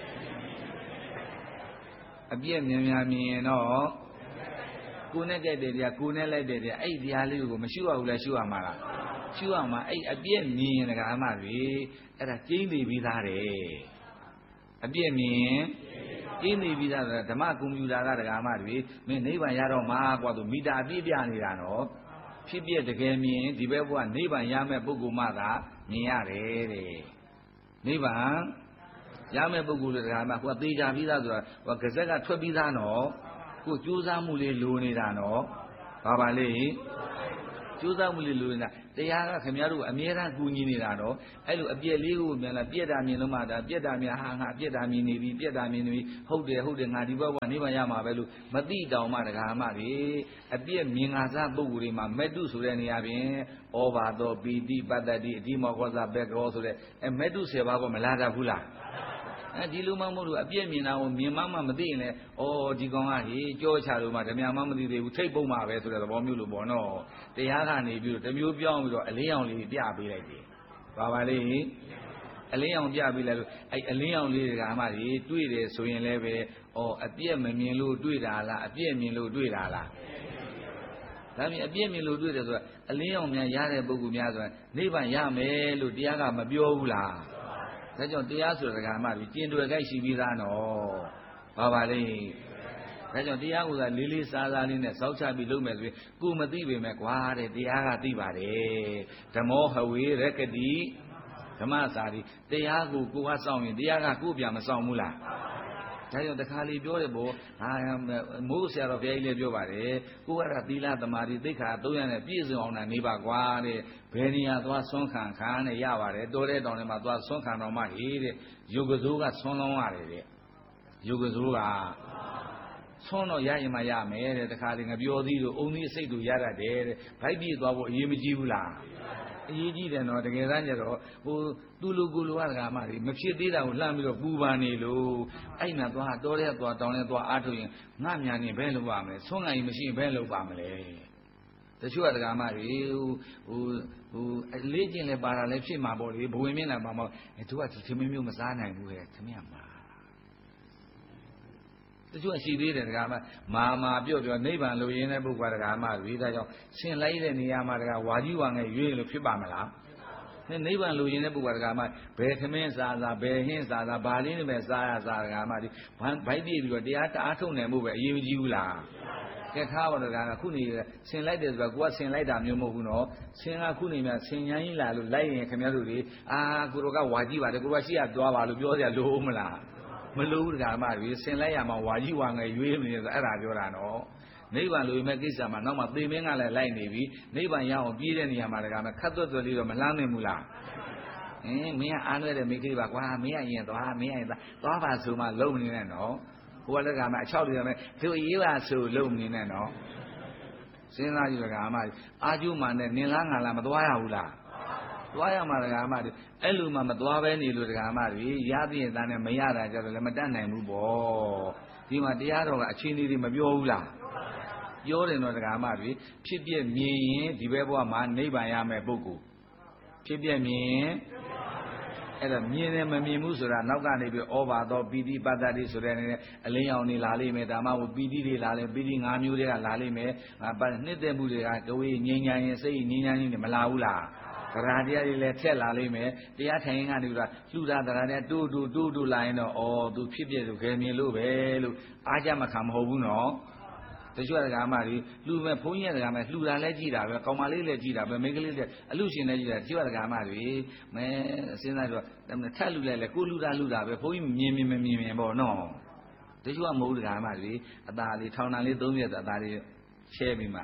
အပြည့်မြန်မြန်မြင်ရင်တော့ကိုနဲ့ကြိုက်တဲ့တရားကိုနဲ့လိုက်တဲ့တရားအဲ့ဒီတရားလေးကိုမရှုရဘူးလားရှုရမှာလားရှုရမှာအဲ့အပြည့်မြင်ရင်တရားမှတွေအဲ့ဒါကျင်းနေပြီးသားတယ်အပြည့်မြင်ကျင်းနေပြီးသားဓမ္မကွန်ပျူတာကတရားမှတွေမင်းနိဗ္ဗာန်ရတော့မှာကွာသူမီတာအပြည့်ပြနေတာနော်ဖြစ်ပြတကယ်မြင်ဒီဘက်ဘုရားနိဗ္ဗာန်ရမယ့်ပုဂ္ဂိုလ်မှသာမြင်ရတယ်တဲ့နိဗ္ဗာန်ရမယ့်ပုဂ္ဂိုလ်တွေကမှဟိုကသေချာပြီးသားဆိုတာဟိုကဇက်ကထွက်ပြီးသားနော်ကိုကြိုးစားမှုလေးလိုနေတာနော်ဘာပါလဲကျိုးစားမှုလေးလိုနေတာတရားကခင်ဗျားတို့အမြဲတမ်းကူညီနေတာတော့အဲ့လိုအပြက်လေးကိုမြန်လာပြက်တာမြင်လို့မှဒါပြက်တာမြင်ဟာငါပြက်တာမြင်နေပြီပြက်တာမြင်နေပြီဟုတ်တယ်ဟုတ်တယ်ငါဒီဘက်ကနေမှရမှာပဲလို့မသိတောင်မှဒကာမတွေအပြက်မြင်ငါစားပုဂ္ဂိုလ်တွေမှာမက်တုဆိုတဲ့နေရာပြင်ဩဘာသောပီတိပတ္တတိအဓိမောခောဇဘက်ကောဆိုတဲ့အဲမက်တုဆယ်ပါးကမလာတတ်ဘူးလားအဲဒီလိုမှမဟုတ်လို့အပြည့်မြင်တာကိုမြင်မှမှမသိရင်လည်းဩဒီကောင်ကဟေးကြောချလို့မှဓမြမှမသိသေးဘူးထိတ်ပုံမှာပဲဆိုတဲ့သဘောမျိုးလို့ပေါ့နော်တရားကနေပြီးတော့တမျိုးပြောင်းပြီးတော့အလင်းအောင်လေးပြပေးလိုက်တယ်ပါပါလေအလင်းအောင်ပြပေးလိုက်လို့အဲအလင်းအောင်လေးတွေကမှဒီတွေ့တယ်ဆိုရင်လည်းပဲဩအပြည့်မမြင်လို့တွေ့တာလားအပြည့်မြင်လို့တွေ့တာလားဒါမြင်အပြည့်မြင်လို့တွေ့တယ်ဆိုတာအလင်းအောင်များရတဲ့ပုဂ္ဂိုလ်များဆိုရင်နိဗ္ဗာန်ရမယ်လို့တရားကမပြောဘူးလားဒါကြောင့်တရားဆိုတဲ့ကမှဒီကျင်တွေ့ကြိုက်ရှိပြီးသားနော်ပါပါလေဒါကြောင့်တရားကိုသာလေးလေးစားစားလေးနဲ့စောက်ချပြီးလုပ်မယ်ဆိုရင်ကိုမသိပေမဲ့ကွာတဲ့တရားကသိပါတယ်ဓမ္မောဟဝေရကတိဓမ္မစာရီတရားကိုကိုကစောင့်ရင်တရားကကိုပြန်မစောင့်ဘူးလားဒါကြောင့်တခါလေးပြောတယ်ပေါ့ဟာမိုးဆရာတော်ဘုရားကြီးလည်းပြောပါတယ်ကိုကတော့သီလသမာဓိသိက္ခာသုံးရနဲ့ပြည့်စုံအောင်နေပါကွာတဲ့ဘယ်နေရာသွားဆွမ်းခံခံနဲ့ရပါတယ်တော်တဲ့တောင်ထဲမှာသွားဆွမ်းခံတော်မှဟေးတဲ့ယုတ်ကစိုးကဆွမ်းလုံးရတယ်တဲ့ယုတ်ကစိုးကဆွမ်းတော့ရရင်မှရမယ်တဲ့တခါလေးငပြောသီးတို့အုံသီးစိတ်တို့ရတတ်တယ်တဲ့ဗိုက်ပြည့်သွားဖို့အရေးမကြီးဘူးလားအရေးကြီးတယ်နော်တကယ်တမ်းကျတော့ဟိုသူ့လူကိုလူကတကာမှမဖြစ်သေးတာကိုလှမ်းပြီးတော့ပူပန်နေလို့အဲ့မှာသွားတော်တဲ့သွားတောင်းတဲ့သွားအားထုတ်ရင်ငါမြန်နေဘယ်လုပ်ပါမလဲဆွမ်းနိုင်မရှိဘယ်လုပ်ပါမလဲတချို့ကတကာမှတွေဟိုဟိုလေးကျင်လဲပါတာလဲဖြစ်မှာပေါ့လေဘဝင်မျက်နှာမှာမဟုတ်သူကဒီသမင်းမျိုးမစားနိုင်ဘူးရဲ့သမင်းမှာတချို့ရှိသေးတယ်တကားမှမာမာပြော့ပြော့နိဗ္ဗာန်လိုရင်းတဲ့ပုဂ္ဂိုလ်တကားမှဝိဒါကြောင့်ဆင်လိုက်တဲ့နေရာမှာတကားဝါကြီးဝါငယ်ရွေးလို့ဖြစ်ပါမလားနိဗ္ဗာန်လိုရင်းတဲ့ပုဂ္ဂိုလ်တကားမှဘယ်ခမင်းစားစားဘယ်ဟင်းစားစားဘာလေးနဲ့ပဲစားရစားတကားမှဒီဘိုက်ပြည့်ပြီးတော့တရားတအားထုတ်နိုင်မှုပဲအရေးမကြီးဘူးလားကဲထားပါတော့ကခုနေဆင်လိုက်တယ်ဆိုတော့ကိုကဆင်လိုက်တာမျိုးမဟုတ်ဘူးနော်ဆင်ကခုနေမြဆင်ញ្ញင်းလာလို့လိုက်ရင်ခင်ဗျားတို့တွေအာကိုတော်ကဝါကြီးပါတယ်ကိုတော်ကရှိရသွားပါလို့ပြောကြလို့မလားမလို့တကားမှတွေဆင်လိုက်ရမှာဝါကြီးဝါငယ်ရွေးမနေဆိုအဲ့ဒါပြောတာနော်နိဗ္ဗာန်လိုမဲ့ကိစ္စမှာနောက်မှသေမင်းကလည်းလိုက်နေပြီနိဗ္ဗာန်ရအောင်ပြေးတဲ့နေရာမှာတကားမှခတ်သွက်သွက်လေးတော့မလှမ်းနိုင်ဘူးလားအင်းမင်းကအားလွဲတဲ့မိခေပါကွာမင်းကရင်သွားမင်းကရင်သွားသွားပါဆိုမှလုံနေနဲ့နော်ဟိုကလည်းကမှအချောက်တွေမဲ့သူရေးပါဆိုလုံနေနဲ့နော်စဉ်းစားကြည့်တကားမှအာကျိုးမှနဲ့နင်လားငါလားမသွားရဘူးလားသွားရမှာတကားမှအဲ့လိုမှမသွားပဲနေလို့တကားမှတွေရပြည့်သားနဲ့မရတာကြတော့လည်းမတတ်နိုင်ဘူးပေါ့ဒီမှာတရားတော်ကအချင်းလေးတွေမပြောဘူးလားပြောတယ်တော့တကားမှတွေဖြစ်ပြမြင်ရင်ဒီဘက်ဘဝမှာနိဗ္ဗာန်ရမယ်ပုဂ္ဂိုလ်ဖြစ်ပြမြင်အဲ့တော့မြင်တယ်မမြင်ဘူးဆိုတာနောက်ကနေပြီးဩဘာသောပီတိပတ္တတိဆိုတဲ့အနေနဲ့အလင်းရောင်နေလာလိမ့်မယ်ဒါမှမဟုတ်ပီတိတွေလာလိမ့်ပီတိ၅မျိုးတွေကလာလိမ့်မယ်နှစ်သက်မှုတွေကကိုယ်ငြိမ်းချမ်းရင်စိတ်ငြိမ်းချမ်းခြင်းတွေမလာဘူးလားသရတရားတွေလည်းထက်လာလိမ့်မယ်တရားထိုင်ရင်ကနေပြီးတော့လှူတာသရတရားတိုးတိုးတိုးတိုးလာရင်တော့ဩသူဖြစ်ပြလို့ခဲမြင်လို့ပဲလို့အားကြမခံမဟုတ်ဘူးနော်တချို့ကမှဒီလှူမဲ့ဘုန်းကြီးကမှလှူတာလည်းကြည်တာပဲကောင်မလေးလည်းကြည်တာပဲမိန်းကလေးလည်းအလှရှင်လည်းကြည်တာတချို့ကမှဒီမဲစဉ်းစားတော့ထက်လှူလိုက်လေကိုလှူတာလှူတာပဲဘုန်းကြီးမြင်မြင်မမြင်မြင်ပေါ့နော်တချို့ကမဟုတ်တကမှဒီအตาလေးထောင်တန်လေးသုံးရက်အตาလေးချဲပြီးမှ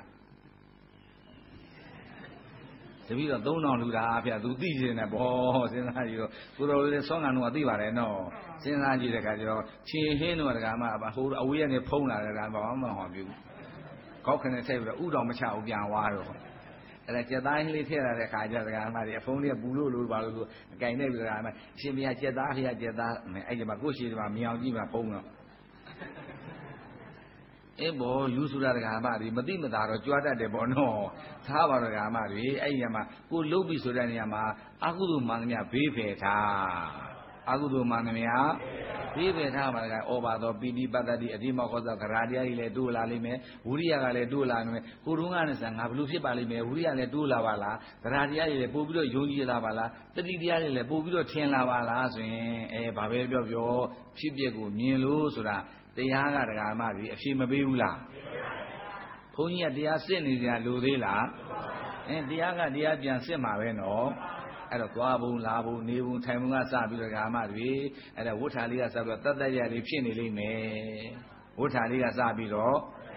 တပည့်တော့သုံးတောင်လူတာအဖေသူသိနေတယ်ပေါ့စဉ်းစားကြည့်တော့ကိုတော်လေးဆောင်းကန်တော့သိပါတယ်နော်စဉ်းစားကြည့်တဲ့ခါကျတော့ခြေဟင်းတော့တကမှဟိုအဝေးကနေဖုံးလာတဲ့ကဘာမှမဟောပြဘူးကောက်ခနဲ့ထည့်ပြီးတော့ဥတော်မချဘူးပြန်သွားတော့အဲ့ဒါကြက်သားဟင်းလေးထည့်လာတဲ့ခါကျတကမှဒီအဖုံးလေးပူလို့လို့ပါလို့အကင်နဲ့ပြီးတော့အရှင်ဘုရားကြက်သားလျှက်ကြက်သားအဲ့ဒီမှာကိုရှိတယ်မှာမြောင်ကြည့်မှာဖုံးတော့အေးဘောလူဆိုတာတကမှဒီမသိမသာတော့ကြွားတတ်တယ်ပေါ့နော်သားပါတော့တကမှဒီအဲ့ဒီမှာကိုလုတ်ပြီဆိုတဲ့နေရာမှာအကုသိုလ်မှန်သမျှဘေးဖယ်ထားအကုသိုလ်မှန်သမျှဘေးဖယ်ထားပါကဩဘာသောပီတိပတ္တတိအဓိမောခောသောဂရာတရားကြီးလည်းတိုးလာလိမ့်မယ်ဝိရိယကလည်းတိုးလာမယ်ကိုတုံးကလည်းငါဘလို့ဖြစ်ပါလိမ့်မယ်ဝိရိယလည်းတိုးလာပါလားဂရာတရားကြီးလည်းပို့ပြီးတော့ယုံကြည်လာပါလားတတိတရားကြီးလည်းပို့ပြီးတော့ထင်လာပါလားဆိုရင်အဲဘာပဲပြောပြောဖြစ်ပျက်ကိုမြင်လို့ဆိုတာတရားကတကာမှပြီအဖြေမပေးဘူးလားဘုန်းကြီးကတရားစစ်နေကြလို့သေးလားအင်းတရားကတရားပြန်စစ်မှာပဲနော်အဲ့တော့သွားဘုံလာဘုံနေဘုံထိုင်ဘုံကစပြီးတော့တကာမှပြီအဲ့ဒါဝဋ္ဌာလေးကစပြီးတော့တတ်တတ်ရလေးဖြစ်နေလိမ့်မယ်ဝဋ္ဌာလေးကစပြီးတော့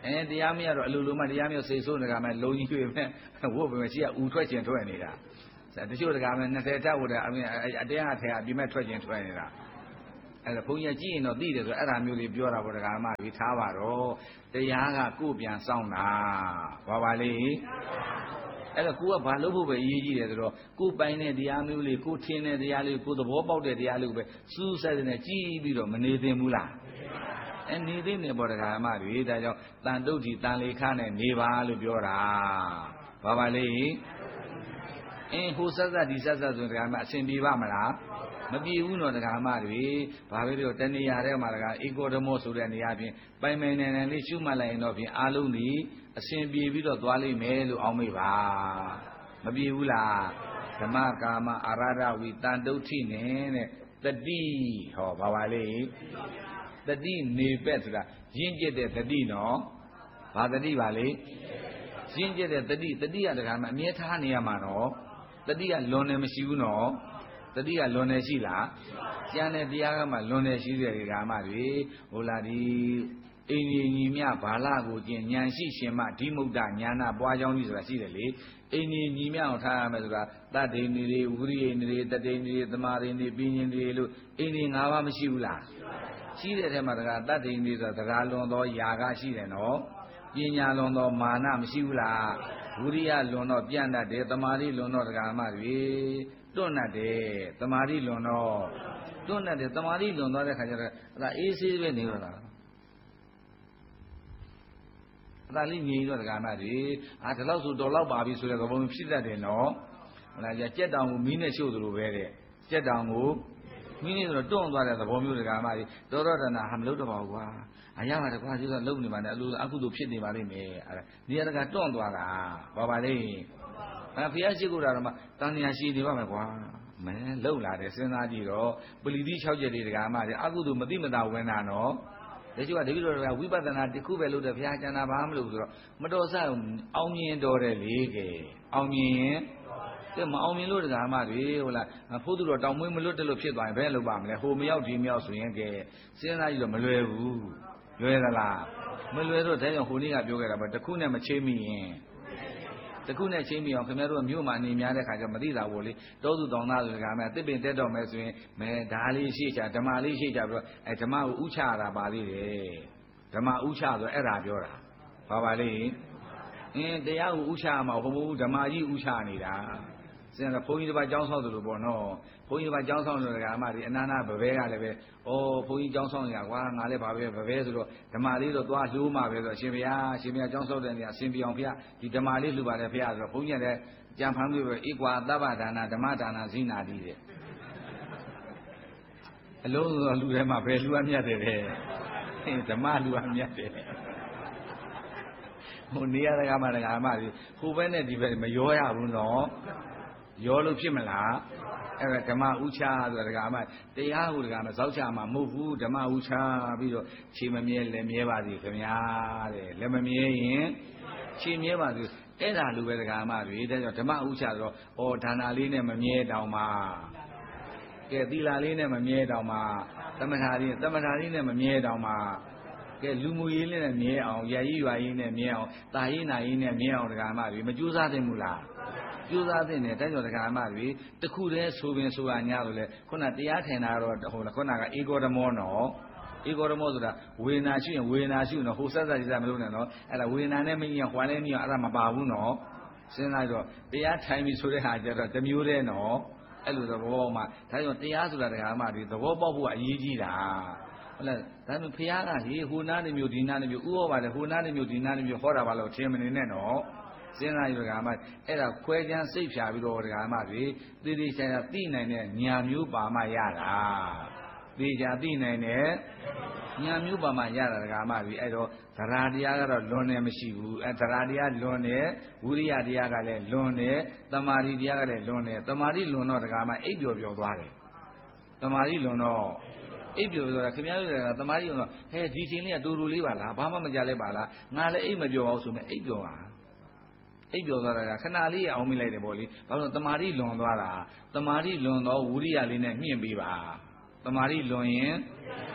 အဲတရားမရတော့အလိုလိုမှတရားမျိုးစိတ်ဆိုးတကမှလုံးကြီးတွေပဲဝုတ်ပဲရှိကဥထွက်ခြင်းထွက်နေတာတချို့တကမှနှစ်ဆယ်တက်ဝတ်တဲ့အမြအတရားထဲအပြင်မဲ့ထွက်ခြင်းထွက်နေတာအဲ့ဒါဘုန်းကြီးကြည့်ရင်တော့သိတယ်ဆိုအဲ့ဒါမျိုးတွေပြောတာပေါ့တကမှဒီထားပါတော့တရားကကိုယ်ပြန်စောင့်တာဘာပါလေအဲ့တော့ကိုကဘာလုပ်ဖို့ပဲအရေးကြီးတယ်ဆိုတော့ကိုပိုင်တဲ့တရားမျိုးလေးကိုထင်းတဲ့တရားလေးကိုသဘောပေါက်တဲ့တရားလေးကိုပဲစူးစိုက်တဲ့ကြည့်ပြီးတော့မနေသင့်ဘူးလားအဲနေသိနေပေါ်တခါမှတွေဒါကြောင့်တန်တုတ်ကြီးတန်လေခါနဲ့နေပါလို့ပြောတာဘာပါလေအင်းဟိုဆက်ဆက်ဒီဆက်ဆက်ဆိုတခါမှအရှင်ပြေပါမလားမပြေဘူးတော့တခါမှတွေဘာပဲပြောတဏှာထဲမှာတခါဧကောဓမောဆိုတဲ့နေရာပြင်ပိုင်ပိုင်နိုင်နိုင်လေးရှုမှတ်လိုက်ရင်တော့ပြင်အာလုံးဒီအရှင်ပြေပြီးတော့သွားလိမ့်မယ်လို့အောင်းမိပါမပြေဘူးလားဓမ္မကာမအာရဒဝိတန်တုဋ္ဌိနဲ့တဲ့တတိဟောဘာပါလေတတိနေပက်ဆိုတာရင့်ကျက်တဲ့တတိနော်ဘာတတိပါလေရင့်ကျက်တဲ့တတိတတိကတခါမှအမြဲထားနေရမှာနော်တတိကလွန်နေမရှိဘူးနော်တတိကလွန်နေရှိလားကျန်တဲ့တရားကမှလွန်နေရှိတဲ့ဒီကမှတွေဟိုလာဒီအိန္ဒိယညီမြဘာလကိုကျင်ဉာဏ်ရှိရှင်မှဒီမုဒ္ဒဉာဏပွားကြောင်းကြီးဆိုတာရှိတယ်လေအိန္ဒိယညီမြအောင်ထားရမယ်ဆိုတာတတ္တိနေတွေဝိရိယနေတွေတတိနေတွေသမာဓိနေပညာနေလို့အိန္ဒိယ၅ပါးမရှိဘူးလားရှိတဲ့ထဲမှာတကားတတ္တိနေဆိုတာတကားလွန်သောຢာကရှိတယ်နော်ပညာလွန်သောမာနမရှိဘူးလားဝိရိယလွန်တော့ပြန့်တတ်တယ်သမာဓိလွန်တော့တကားမှတွေတွန့်တတ်တယ်သမာဓိလွန်တော့တွန့်တတ်တယ်သမာဓိလွန်သွားတဲ့ခါကျတော့အဲ့ဒါအေးဆေးပဲနေတော့တာအဲ့ဒါလေးငြိမ်တော့တကားမှတွေအာဒီလောက်ဆိုတော်လောက်ပါပြီဆိုတဲ့သဘောမျိုးဖြစ်တတ်တယ်နော်ဟလာကြက်တောင်ကိုမီးနဲ့ရှို့သလိုပဲတဲ့ကြက်တောင်ကိုမင်းနေဆိုတော့တွန့်သွားတဲ့သဘောမျိုးတကားမှကြီးတော်တော်တနာဟာမလုပ်တော့ပါဘူးကွာအရာပါတကွာကျတော့လုံနေပါနဲ့အလိုအကုသို့ဖြစ်နေပါလိမ့်မယ်အဲ့ဒါနေရာတကာတွန့်သွားတာဘာပါလိမ့်အဲဖျားရှိခိုးတာတော့မှတန်ညာရှိနေပါမယ်ကွာမဲလုံလာတယ်စဉ်းစားကြည့်တော့ပလီတိ၆ချက်တွေတကားမှကြီးအကုသို့မတိမတာဝင်တာနော်ဒါကြောင့်တပည့်တော်ကဝိပဿနာတစ်ခုပဲလုပ်တယ်ဘုရားကျန်တာဘာမလုပ်ဆိုတော့မတော်ဆအောင်မြင်တော်တယ်လေကဲအောင်မြင်ရင်တဲ့မအောင်မြင်လို့တကားမှတွေဟုတ်လားဖို့သူတော်တောင်မွေးမလွတ်တယ်လို့ဖြစ်သွားရင်ဘယ်လုပ်ပါမလဲဟိုမရောက်ဒီမရောက်ဆိုရင်ကဲစဉ်းစားကြည့်တော့မလွယ်ဘူးလွယ်သလားမလွယ်တော့ဒါကြောင့်ဟိုနေ့ကပြောခဲ့တာပဲတခုနဲ့မချိမိရင်တခုနဲ့ချင်းမိအောင်ခင်ဗျားတို့မြို့မှာနေများတဲ့ခါကျမသိတာဘူးလေတောသူတောင်သားဆိုတကားမှတစ်ပင်တက်တော့မယ်ဆိုရင်မဲဓာလေးရှိချဓမ္မလေးရှိချပြီးတော့အဲဓမ္မကိုဥချရတာပါသေးတယ်ဓမ္မဥချဆိုအဲ့ဒါပြောတာဘာပါလိမ့်အင်းတရားကိုဥချရမှာဘုံဘုံဓမ္မကြီးဥချနေတာစဉ်းစားဘုန်းကြီးတစ်ပါးကျောင်းဆောင်သလိုပေါ့နော်ဘုန်းကြီးတစ်ပါးကျောင်းဆောင်တဲ့ကအမဒီအနာနာဗဘဲကလည်းပဲဩဘုန်းကြီးကျောင်းဆောင်ရကွာငါလည်းဗာပဲဗဘဲဆိုတော့ဓမ္မလေးတော့သွားလှိုးမှာပဲဆိုတော့ရှင်ဘုရားရှင်ဘုရားကျောင်းဆောင်တဲ့နေရာအရှင်ပြောင်ဖေဒီဓမ္မလေးလှူပါတယ်ဖေဆိုတော့ဘုန်းကြီးလည်းကြံဖန်ပြီးပဲဧကွာသဗ္ဗဒါနဓမ္မဒါနဇိနာတိတဲ့အလုံးစုံလူထဲမှာပဲလူအမြတ်တယ်တဲ့ဓမ္မလူအမြတ်တယ်ဟိုနေရာကမှတကမှဟိုဘက်နဲ့ဒီဘက်မရောရဘူးနော်ရောလို့ဖြစ်မလားအဲ့ဒါဓမ္မဥချဆိုတာဒကာမတရားဟုဒကာမဇောက်ချမှာမဟုတ်ဘူးဓမ္မဥချပြီးတော့ခြေမမြဲလက်မြဲပါစေခင်ဗျာတဲ့လက်မမြဲရင်ခြေမြဲပါစေအဲ့ဒါလိုပဲဒကာမတွေဒါကြောင့်ဓမ္မဥချဆိုတော့ဩဒါနာလေးနဲ့မမြဲတောင်မှကဲသီလာလေးနဲ့မမြဲတောင်မှသမထာလေးသမထာလေးနဲ့မမြဲတောင်မှကဲလူမှုရေးလေးနဲ့မြဲအောင်ရည်ရွာရေးနဲ့မြဲအောင်တာရေးနာရေးနဲ့မြဲအောင်ဒကာမတွေမကြိုးစားသင့်ဘူးလားကြိုးစားသင့်တယ်တိုက်တော်ဒကာမတွေတခုတည်းဆိုပင်ဆိုတာညာလို့လေခုနတရားထိုင်တာတော့ဟိုခုနကဧကောဓမောနော်ဧကောဓမောဆိုတာဝေဒနာရှိရင်ဝေဒနာရှိနော်ဟိုဆက်ဆက်ကြီးစားမလို့နဲ့နော်အဲ့ဒါဝေဒနာနဲ့မင်းကြီးဟွာလဲမင်းအဲ့ဒါမပါဘူးနော်စဉ်းစားတော့တရားထိုင်ပြီဆိုတဲ့ဟာကျတော့တမျိုးတည်းနော်အဲ့လိုသဘောပေါက်မှဒါကြောင့်တရားဆိုတာဒကာမတွေသဘောပေါက်ဖို့အရေးကြီးတာဟုတ်လားဒါပေမဲ့ဖះကဟေးဟိုနားနေမျိုးဒီနားနေမျိုးဥဟောပါတယ်ဟိုနားနေမျိုးဒီနားနေမျိုးဟောတာပါလို့ထင်မနေနဲ့နော်စဉ်းစားရဒကာမအဲ့ဒါခွဲချမ်းစိတ်ဖြာပြီးတော့ဒကာမတွေသေသေးချာချာသိနိုင်တဲ့ညာမျိုးပါမှရတာသေချာသိနိုင်တဲ့ညာမျိုးပါမှရတာဒကာမတွေအဲ့တော့သရာတရားကတော့လွန်နေမရှိဘူးအဲသရာတရားလွန်နေဝိရိယတရားကလည်းလွန်နေတမာတိတရားကလည်းလွန်နေတမာတိလွန်တော့ဒကာမအိပ်ပျော်ပျော်သွားတယ်တမာတိလွန်တော့အိပ်ပျော်ဆိုတာခင်ဗျားတို့ကတမာတိလွန်တော့ဟဲဒီချိန်လေးကတူတူလေးပါလားဘာမှမကြလဲပါလားငါလည်းအိပ်မပျော်အောင်ဆိုမဲ့အိပ်ပျော်ပါအိပ်ပျော်သွားတာကခဏလေးအောင်မိလိုက်တယ်ပေါ့လေဘာလို့တမာတိလွန်သွားတာတမာတိလွန်တော့ဝိရိယလေးနဲ့မြင့်ပေးပါတမာတိလွန်ရင်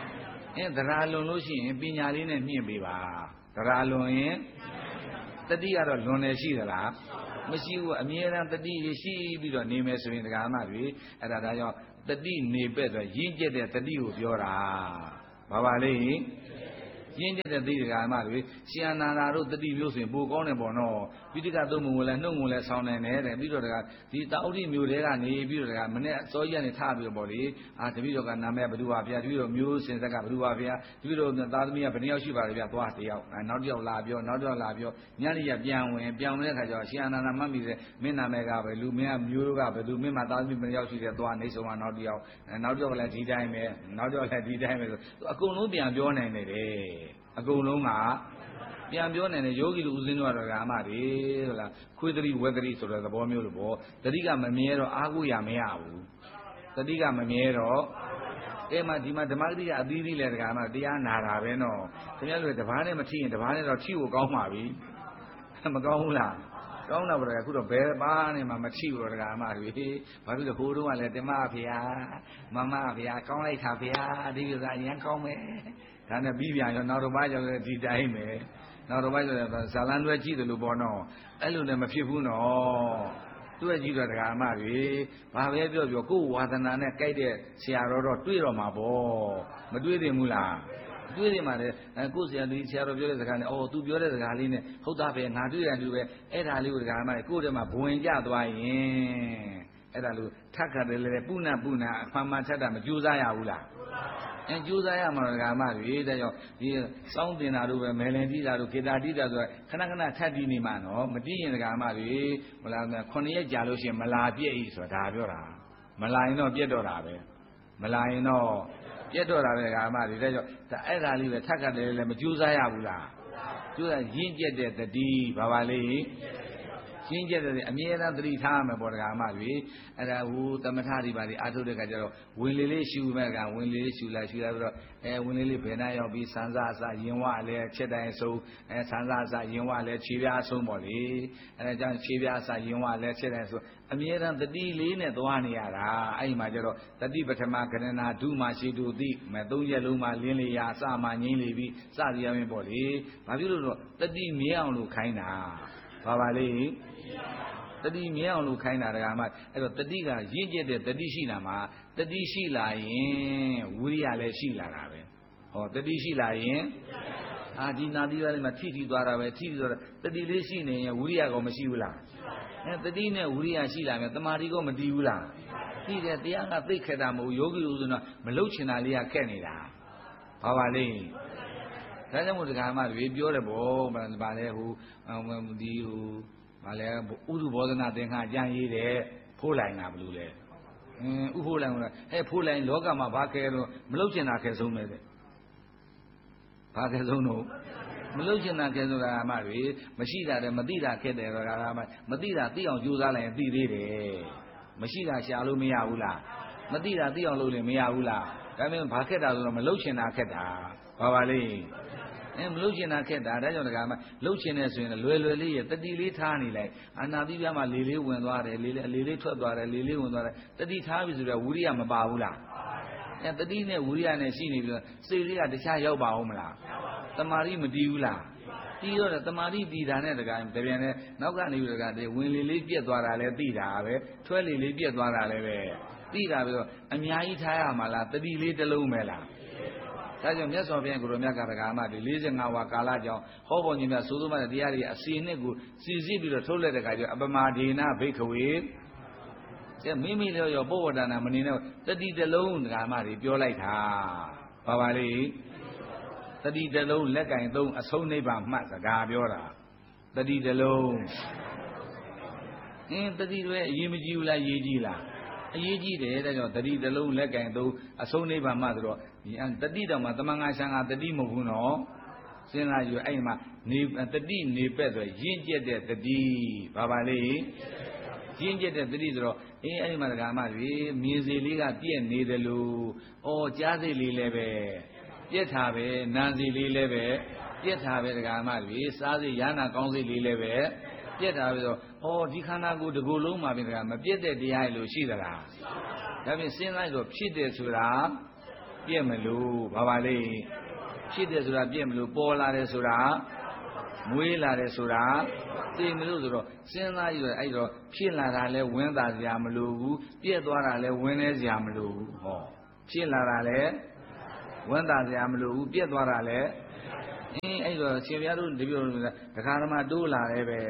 အင်းတရားလွန်လို့ရှိရင်ပညာလေးနဲ့မြင့်ပေးပါတရားလွန်ရင်တတိကတော့လွန်နေရှိသလားမရှိဘူးအမြဲတမ်းတတိရှိပြီးတော့နေမယ်ဆိုရင်တရားမှတွေအဲ့ဒါဒါကြောင့်တတိနေပဲ့ဆိုရင့်ကျက်တဲ့တတိကိုပြောတာဘာပါလဲရင်းကျက်တဲ့သိတရားမှတွေရှင်အနန္ဒာတို့တတိမျိုးဆိုရင်ပိုကောင်းတယ်ပေါ့နော်ပိဋကသုံးပုံကိုလည်းနှုတ်ကိုလည်းဆောင်းနိုင်တယ်တဲ့ပြီးတော့တကဒီတာဥဒိမျိုးတွေကနေပြီးတော့တကမနေ့စောကြီးကနေထပြီးတော့ပေါ့လေအာတပိတော့ကနာမည်ဘ누구ပါဗျာတပိတော့မျိုးစင်ဆက်ကဘ누구ပါဗျာတပိတော့သားသမီးကဘယ်နှယောက်ရှိပါလဲဗျာသွားတယောက်နောက်တစ်ယောက်လာပြောနောက်တစ်ယောက်လာပြောညနေရပြန်ဝင်ပြန်ဝင်တဲ့ခါကျတော့ရှင်အနန္ဒာမှတ်မိတယ်မင်းနာမည်ကပဲလူမင်းကမျိုးကဘယ်သူမင်းမှာသားသမီးဘယ်နှယောက်ရှိတယ်သွားနေဆုံးကနောက်တစ်ယောက်နောက်တစ်ယောက်လည်းဒီတိုင်းပဲနောက်တစ်ယောက်လည်းဒီတိုင်းပဲဆိုအကုန်လုံးပြန်ပြောနိုင်တယ်တဲ့အကုန်လုံးကပြန်ပြောနေတယ်ယောဂီတို့ဦးဇင်းတို့ကတော့ကာမတွေဟုတ်လားခွေးတတိဝက်တတိဆိုတဲ့သဘောမျိုးလို့ပေါ့တတိကမမြဲတော့အားကိုးရမရဘူးတတိကမမြဲတော့အဲ့မှာဒီမှာဓမ္မဂတိကအသီးသီးလဲတကားမှတရားနာတာပဲနော်ခင်ဗျားတို့တပားနဲ့မထိရင်တပားနဲ့တော့ထိဖို့ကောင်းပါပြီမကောင်းဘူးလားကောင်းတော့ဗျာအခုတော့ဘယ်ပါးနဲ့မှမထိဘူးတော့တကားမှတွေဘာဖြစ်လို့ဟိုတုန်းကလည်းတမဖေဟာမမဖေဟာကောင်းလိုက်တာဖေဟာဒီဥစ္စာအရင်ကောင်းမယ်ဒါနဲ့ပြီးပြန်ရောနောက်တစ်ပါးကျော်လည်းဒီတိုင်းပဲနောက်တစ်ပါးကျော်လည်းဇာလန်းတွဲကြည့်တယ်လို့ပေါ့နော်အဲ့လိုလည်းမဖြစ်ဘူးနော်တွေ့ကြည့်တော့တရားအမတွေဘာပဲပြောပြောကိုယ်ဝါသနာနဲ့ကြိုက်တဲ့ဆရာတော်တော့တွေ့တော့မှာပေါ့မတွေ့သေးဘူးလားတွေ့တယ်မှာလေကိုယ်ဆရာဒီဆရာတော်ပြောတဲ့စကားနဲ့အော်သူပြောတဲ့စကားလေးနဲ့ဟုတ်တာပဲငါတွေ့တယ်သူပဲအဲ့ဒါလေးကိုတရားအမတွေကိုယ်ထဲမှာဘဝင်ကြသွားရင်အဲ့ဒါလို့ထပ်ခါတယ်လေပုဏ္ဏပုဏ္ဏအမှန်မှန်ထက်တာမကြိုးစားရဘူးလားအဲကြိုးစားရမှာတော့ဓမ္မတွေတဲ့ကြောင့်ဒီစောင်းတင်တာတို့ပဲမယ်လင်တိတာတို့ကေတာတိတာဆိုခဏခဏထပ်တီးနေမှာနော်မတီးရင်ဓမ္မတွေဟိုလားခုနှစ်ရက်ကြာလို့ရှိရင်မလာပြည့်ဤဆိုတာဒါပြောတာမလာရင်တော့ပြည့်တော့တာပဲမလာရင်တော့ပြည့်တော့တာပဲဓမ္မတွေတဲ့ကြောင့်ဒါအဲ့ဒါလေးပဲထပ်ခတ်တယ်လည်းမကြိုးစားရဘူးလားကြိုးစားရင့်ကျက်တဲ့တတိဘာပါလဲရှင်းကျက်တဲ့အမြဲတမ်းသတိထားမယ်ပေါ့တရားမှတွေအဲ့ဒါဟိုသမထတွေပါတွေအာထုတ်တဲ့ခါကျတော့ဝင်လေလေးရှူမဲ့ကဝင်လေလေးရှူလိုက်ရှူလိုက်ပြီးတော့အဲဝင်လေလေးဘယ်နှရောက်ပြီးစံစားအစရင်ဝအလဲချက်တိုင်းအဆုံးအဲစံစားအစရင်ဝလဲခြေပြားအဆုံးပေါ့လေအဲဒါကြောင့်ခြေပြားအစရင်ဝလဲချက်တိုင်းဆိုအမြဲတမ်းသတိလေးနဲ့သွားနေရတာအဲ့ဒီမှာကျတော့တတိပထမကရဏဒုမရှိတုတိမဲ့သုံးရက်လုံးမှလင်းလေရာအစမှငိမ့်လေပြီးစသည်ရမယ်ပေါ့လေဘာဖြစ်လို့တော့တတိမြဲအောင်လို့ခိုင်းတာဘာပါလဲတတိမြဲအောင်လို့ခိုင်းတာတကားမှအဲ့တော့တတိကရင့်ကျက်တဲ့တတိရှိလာမှာတတိရှိလာရင်ဝိရိယလည်းရှိလာတာပဲဟောတတိရှိလာရင်အာဒီနာတိကလေးမှာထိထိသွားတာပဲထိထိသွားတာတတိလေးရှိနေရင်ဝိရိယကောမရှိဘူးလားအဲတတိနဲ့ဝိရိယရှိလာမယ်တမာတိကောမတည်ဘူးလားတည်တယ်တရားကသိခက်တာမဟုတ်ယောဂီလို့ဆိုတော့မလုတ်ချင်တာလေးကခက်နေတာဘာပါလဲဒါကြောင့်မို့ဒကာမတွေပြောတယ်ဗောဗာလဲဟိုဒီဟိုဗာလဲဥဒုဘောဓနာသင်္ခါကြံရေးတယ်ဖိုးလိုက်တာဘလို့လဲအင်းဥဖိုးလိုက်ကဟဲ့ဖိုးလိုက်လောကမှာဘာခဲတော့မလုတ်ချင်တာခဲဆုံးပဲတဲ့ဘာခဲဆုံးတော့မလုတ်ချင်တာခဲဆိုတာအမတွေမရှိတာတဲ့မသိတာခဲတယ်ဆိုတာကမသိတာသိအောင်ကြိုးစားလိုက်ရင်သိသေးတယ်မရှိတာရှာလို့မရဘူးလားမသိတာသိအောင်လုပ်လို့မရဘူးလားဒါပေမဲ့ဘာခက်တာဆိုတော့မလုတ်ချင်တာခက်တာဘာပါလဲအဲမလုတ်ချင်တာခက်တာဒါကြောင့်တကမှလုတ်ချင်နေဆိုရင်လွယ်လွယ်လေးရတတိလေးထားနေလိုက်အာနာတိပြမှာလေလေးဝင်သွားတယ်လေလေးလေလေးထွက်သွားတယ်လေလေးဝင်သွားတယ်တတိထားပြီဆိုတော့ဝိရိယမပါဘူးလားအဲတတိနဲ့ဝိရိယနဲ့ရှိနေပြီဆိုစိတ်လေးကတခြားရောက်ပါအောင်မလားတမာတိမတည်ဘူးလားတည်တော့တမာတိတည်တာနဲ့တကတပြန်နဲ့နောက်ကနေပြီးတကဝင်လေလေးပြက်သွားတာလဲသိတာပဲထွက်လေလေးပြက်သွားတာလဲပဲသိတာပြီးတော့အများကြီးထားရမှာလားတတိလေးတစ်လုံးပဲလားဒါကြောင့်မြတ်စွာဘုရားကိုရောမြတ်ကတက္ကမဒီ၄၅ဝါကာလကြောင့်ဟောပေါ်ခြင်းများသို့သောမှတရားတွေအစီနဲ့ကိုစီစစ်ပြီးတော့ထုတ်လက်တဲ့ခါကျအပမဒေနဘိက္ခဝေကျမိမိလည်းရောပုဗ္ဗဒနာမနေနဲ့တတိတလုံးတက္ကမတွေပြောလိုက်တာဘာပါလဲတတိတလုံးလက်ကင်သုံးအဆုံးနိဗ္ဗာန်မှတ်စကားပြောတာတတိတလုံးအင်းတတိတွေအရေးမကြီးဘူးလားရေးကြီးလားအရေးကြီးတယ်တဲ့ကြောင့်တတိတလုံးလက်ကင်သုံးအဆုံးနိဗ္ဗာန်မှဆိုတော့တတိတော်မှာတမန်ငါရှံကတတိမဟုတ်ဘူးနော်စဉ်းစားယူအဲ့မှာနေတတိနေပက်ဆိုရင့်ကျက်တဲ့တတိဘာပါလဲရင့်ကျက်တဲ့တတိဆိုတော့အေးအဲ့ဒီမှာဒကာမတွေမြင်စီလေးကပြည့်နေတယ်လို့ဩကြားစိတ်လေးလည်းပဲပြက်တာပဲနာစီလေးလည်းပဲပြက်တာပဲဒကာမတွေစားစိတ်ရာနာကောင်းစိတ်လေးလည်းပဲပြက်တာပဲဆိုဩဒီခန္ဓာကိုယ်တစ်ခုလုံးမှာပဲဒကာမပြက်တဲ့တရားလို့ရှိသလားဒါဖြင့်စဉ်းစားလို့ဖြစ်တယ်ဆိုတာပြည့်မလို့ဘာပါလဲဖြစ်တယ်ဆိုတာပြည့်မလို့ပေါ်လာတယ်ဆိုတာမွေးလာတယ်ဆိုတာသိမလို့ဆိုတော့စဉ်းစားကြည့်တော့အဲ့တော့ဖြစ်လာတာလဲဝင်တာစရာမလိုဘူးပြည့်သွားတာလဲဝင်နေစရာမလိုဘူးဟောဖြစ်လာတာလဲဝင်တာစရာမလိုဘူးပြည့်သွားတာလဲအင်းအဲ့တော့ရှင်ပြတို့တပြိုဒကာဓမ္မတိုးလာတယ်ပဲ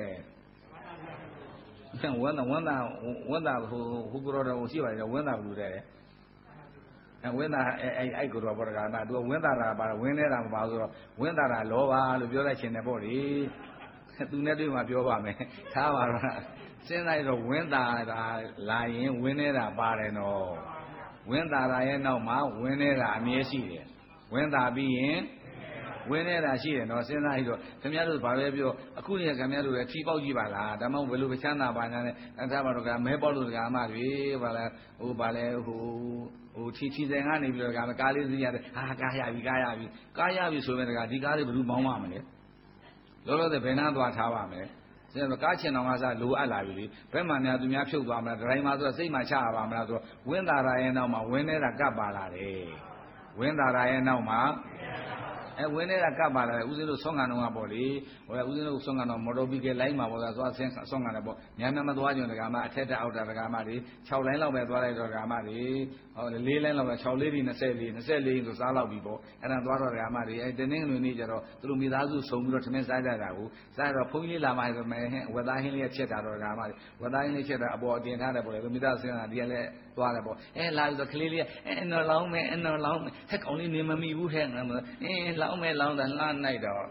ဝင်တာဝင်တာဝင်တာဟိုဟိုကတော့ဟိုရှိပါတယ်ဝင်တာဘယ်လိုတဲ့အဲဝင်တာအဲအဲ့ကိုတော့ဘောဒကာနာသူကဝင်တာတာပါဝင်နေတာမပါဘူးဆိုတော့ဝင်တာတာလောဘလို့ပြောလိုက်ရှင်တယ်ပေါ့လေသူနဲ့တွေ့မှပြောပါမယ်ထားပါတော့စဉ်းစားရတော့ဝင်တာတာလာရင်ဝင်နေတာပါတယ်နော်ဝင်တာတာရဲ့နောက်မှာဝင်နေတာအမြဲရှိတယ်ဝင်တာပြီးရင်ဝင်နေတာရှိတယ်နော်စဉ်းစားရတော့ခင်ဗျားတို့ဘာပဲပြောအခုနေခင်ဗျားတို့လည်းထီပေါက်ကြည့်ပါလားဒါမှမဟုတ်ဘယ်လိုချမ်းသာပါညာနဲ့အဲဒါမှတော့ကမဲပေါက်လို့ကအမတွေဘာလဲဟိုဘာလဲဟိုဟိုထီထီဆိုင်ကနေပြီးတော့ကကားလေးစီးရတယ်ဟာကားရပြီကားရပြီကားရပြီဆိုရင်တကဒီကားလေးဘယ်သူမောင်းမှမလဲလောလောဆယ်ဘယ်နှမ်းသွားထားပါမယ်စဉ်းစားကားချင်တော်ကစားလိုအပ်လာပြီလေဘယ်မှများသူများဖြုတ်သွားမလားဒရိုင်မာဆိုတော့စိတ်မှချရပါမလားဆိုတော့ဝင်းတာရာရဲ့နောက်မှာဝင်းနေတာကပ်ပါလာတယ်ဝင်းတာရာရဲ့နောက်မှာအဲဝင်းနေတာကပ်ပါလာတယ်ဦးဇင်းတို့ဆွမ်းကန်တော့ကပေါ့လေဟိုဦးဇင်းတို့ဆွမ်းကန်တော့မော်တော်ဘီကလိုင်းမှာပေါ့သွားဆင်းဆွမ်းကန်တယ်ပေါ့များများမသွားကြုံတကမှအထက်တက်အောက်တက်တကမှတွေ၆လိုင်းလောက်ပဲသွားလိုက်တော့တကမှတွေဟော၄လိုင်းလောက်ပဲ၆လေးဒီ၂၄ ၂၄ဆိုစားလောက်ပြီပေါ့အဲ့ဒါသွားတော့တကမှတွေအဲတင်းတင်းငွေနေကြတော့သူတို့မိသားစုဆုံပြီးတော့ထမင်းစားကြတာကိုစားတော့ဘုန်းကြီးလာမှဆိုမယ်ဟဲ့ဝက်သားဟင်းလေးချက်တာတော့တကမှတွေဝက်သားဟင်းလေးချက်တာအပေါ်အတင်ထားတယ်ပေါ့လေသူမိသားစုဆင်းတာဒီကလည်းသွားတယ်ပေါ့အဲလာပြီးတော့ကလေးလေးအဲနော်လောင်းမယ်အဲနော်လောင်းမယ်ဟဲ့ကောင်လေးနေမမိဘူးဟဲ့ငါမအင်းလောင်းမယ်လောင်းတာလှမ်းလိုက်တော့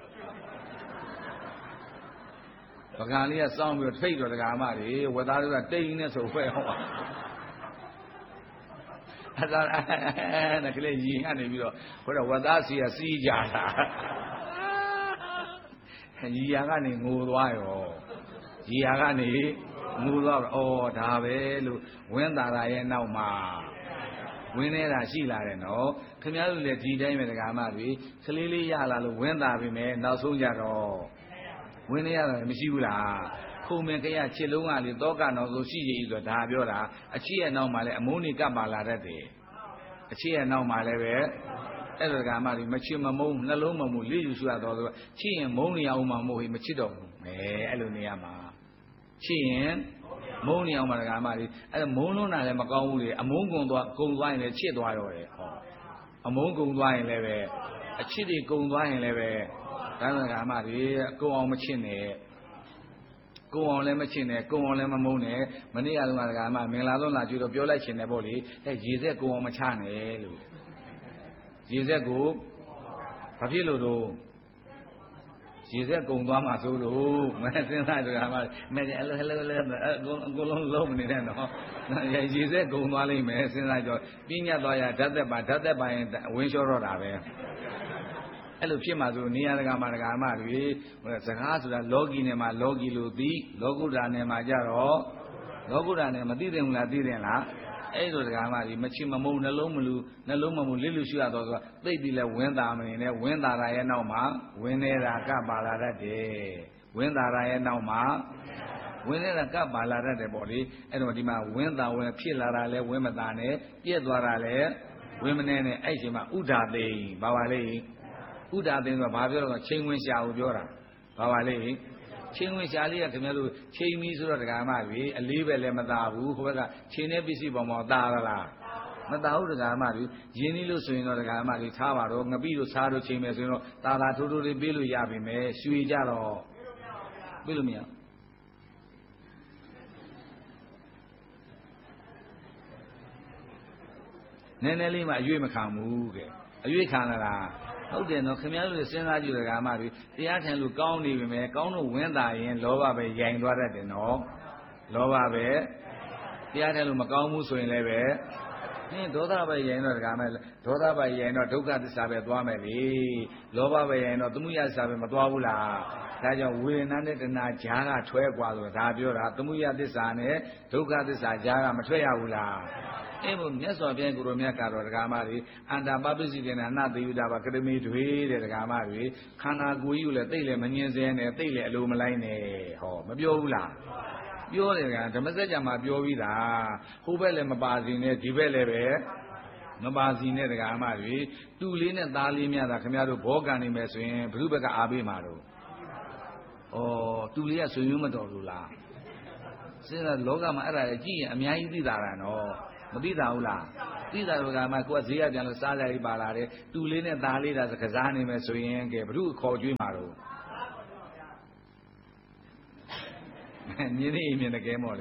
ပကံလေးကစောင်းပြီးတော့ထိတ်တော့တကားမတွေဝက်သားတွေကတိတ်နေဆိုဖွဲဟောအဲ့ဒါနဲ့ကလေးကြီးကနေပြီးတော့ဟိုတော့ဝက်သားစီကစီးကြတာရီယာကနေငိုသွားရောရီယာကနေငိုသွားတော့ဩဒါပဲလို့ဝင်းတာရာရဲ့နောက်မှာဝင်းနေတာရှိလာတယ်နော်ခင်ဗျားတို့လည်းဒီတိုင်းပဲဒကာမတွေကလေးလေးရလာလို့ဝင်းတာပြီမယ်နောက်ဆုံးကြတော့ဝင်းနေရတာမရှိဘူးလားခုံမင်ကြရချစ်လုံးကလေတောကနောက်ဆုံးရှိရည်ဆိုဒါပြောတာအချစ်ရဲ့နောက်မှာလည်းအမုန်းနေကပ်ပါလာတတ်တယ်အချစ်ရဲ့နောက်မှာလည်းပဲအဲ့ဒါဒကာမတွေမချစ်မမုန်းနှလုံးမမုန်းလေးယူဆွရတော့ဆိုချစ်ရင်မုန်းနေရအောင်မှမဟုတ်ဘူးမချစ်တော့ဘူးမဲအဲ့လိုနေရမှာချစ်ရင်မုန်းနေအောင်မှာဒကာမတွေအဲ့ဒါမုန်းလုံးတာလည်းမကောင်းဘူးလေအမုန်းကုံသွားကုံသွားရင်လည်းချစ်သွားရောတယ်ဟောအမုန်းကုံသွားရင်လည်းပဲအချစ်တွေကုံသွားရင်လည်းပဲဒါဒကာမတွေကုံအောင်မချစ်နဲ့ကုံအောင်လည်းမချစ်နဲ့ကုံအောင်လည်းမမုန်းနဲ့မနေ့ကလုံးကဒကာမမင်္ဂလာဆုံးလာကြွတော့ပြောလိုက်ချင်တယ်ပေါ့လေအဲရေစက်ကုံအောင်မချနဲ့လို့ရေစက်ကိုဘာဖြစ်လို့တော့ရေစက်ကုံသွားမှဆိုလို့မစဉ်းစားကြတာမှမဲအလဲလဲလဲအကုန်လုံးလုံးမနေနဲ့တော့ရေစက်ကုံသွားလိမ့်မယ်စဉ်းစားကြပြညတ်သွားရဓာတ်သက်ပါဓာတ်သက်ပါရင်ဝင်းလျှောတော့တာပဲအဲ့လိုဖြစ်မှဆိုနေရာတကာမှာဒကာမတွေစကားဆိုတာလောကီနဲ့မှာလောကီလို့သိလောကုတ္တရာနဲ့မှာကြတော့လောကုတ္တရာနဲ့မသိတယ်ဘူးလားသိတယ်လားအဲ့လိုဒကာမကြီးမချစ်မမုန်းနှလုံးမလူနှလုံးမမုန်းလစ်လူရှိရတော့ဆိုတာသိပြီလဲဝင်းတာမနေနဲ့ဝင်းတာရာရဲ့နောက်မှာဝင်းနေတာကပါလာတတ်တယ်ဝင်းတာရာရဲ့နောက်မှာဝင်းနေတာကပါလာတတ်တယ်ပေါ့လေအဲ့တော့ဒီမှာဝင်းတာဝင်ဖြစ်လာတာလဲဝင်းမတာနဲ့ပြည့်သွားတာလဲဝင်းမနေနဲ့အဲ့ချိန်မှာဥဒါသိဘာပါလဲဥဒါသိဆိုတာဘာပြောတော့ချိန်ဝင်ရှာကိုပြောတာဘာပါလဲချိန်ဝင်ရှာလေးကခင်ဗျားတို့ချိန်မီဆိုတော့ဒကာမတွေအလေးပဲလည်းမသာဘူးဟိုဘက်ကချိန်နေပစ္စည်းပေါ်မှာသာရလားမသာဘူးဒကာမတွေရင်းနှီးလို့ဆိုရင်တော့ဒကာမတွေထားပါတော့ငပိတို့စားတို့ချိန်မယ်ဆိုရင်တော့သာသာထိုးထိုးလေးပေးလို့ရပြီမယ်ရွှေကြတော့ပေးလို့မရနည်းနည်းလေးမှအရွေးမခံဘူးတဲ့အရွေးခံလာလားဟုတ်တယ်နော်ခင်ဗျားတို့စဉ်းစားကြည့်ဒကာမတွေတရားထိုင်လို့ကောင်းနေပြီမယ်ကောင်းလို့ဝင်းတာရင်လောဘပဲရိုင်သွားတတ်တယ်နော်လောဘပဲတရားထိုင်လို့မကောင်းဘူးဆိုရင်လည်းပဲဟင်းဒေါသပဲရိုင်တော့ဒကာမဒေါသပဲရိုင်တော့ဒုက္ခသစ္စာပဲသွားမယ်လေလောဘပဲရိုင်တော့သမုဒယသစ္စာပဲမသွားဘူးလားဒါကြောင့်ဝေဒနာနဲ့တဏှာကြားကထွဲกว่าဆိုတာဒါပြောတာသမုဒယသစ္စာနဲ့ဒုက္ခသစ္စာကြားကမထွက်ရဘူးလားအဲ့ဘုမြတ်စွာဘုရားကိုရောမြတ်ကတော့ဒကာမတွေအန္တာပပစ္စည်းတဲ့နာနသေယုတာပါကရမေတွေတဲ့ဒကာမတွေခန္ဓာကိုယ်ကြီးကိုလည်းသိလည်းမငြင်းစဲနဲ့သိလည်းအလိုမလိုက်နဲ့ဟောမပြောဘူးလားပြောတယ်ကဓမ္မစကြာမှာပြောပြီးသားဟိုဘက်လည်းမပါစင်နဲ့ဒီဘက်လည်းပဲငပါစီနဲ့တရားအမတွေတူလေးနဲ့သားလေးများသာခင်ဗျားတို့ဘောကန်နေမယ်ဆိုရင်ဘုရုဘက်ကအားပေးမှာတော့ဩတူလေးကဆွေမျိုးမတော်ဘူးလားစဉ်းစားလောကမှာအဲ့ဒါကြည့်ရင်အများကြီးသိတာတာနော်မသိတာဘူးလားသိတာကမှကိုကဈေးရပြန်လို့စားကြရပါလာတယ်တူလေးနဲ့သားလေးဒါစကစားနေမယ်ဆိုရင်ကဲဘုရုခေါ်ကြွေးမှာတော့မြင်းနေမြင်းတကယ်မော်လေ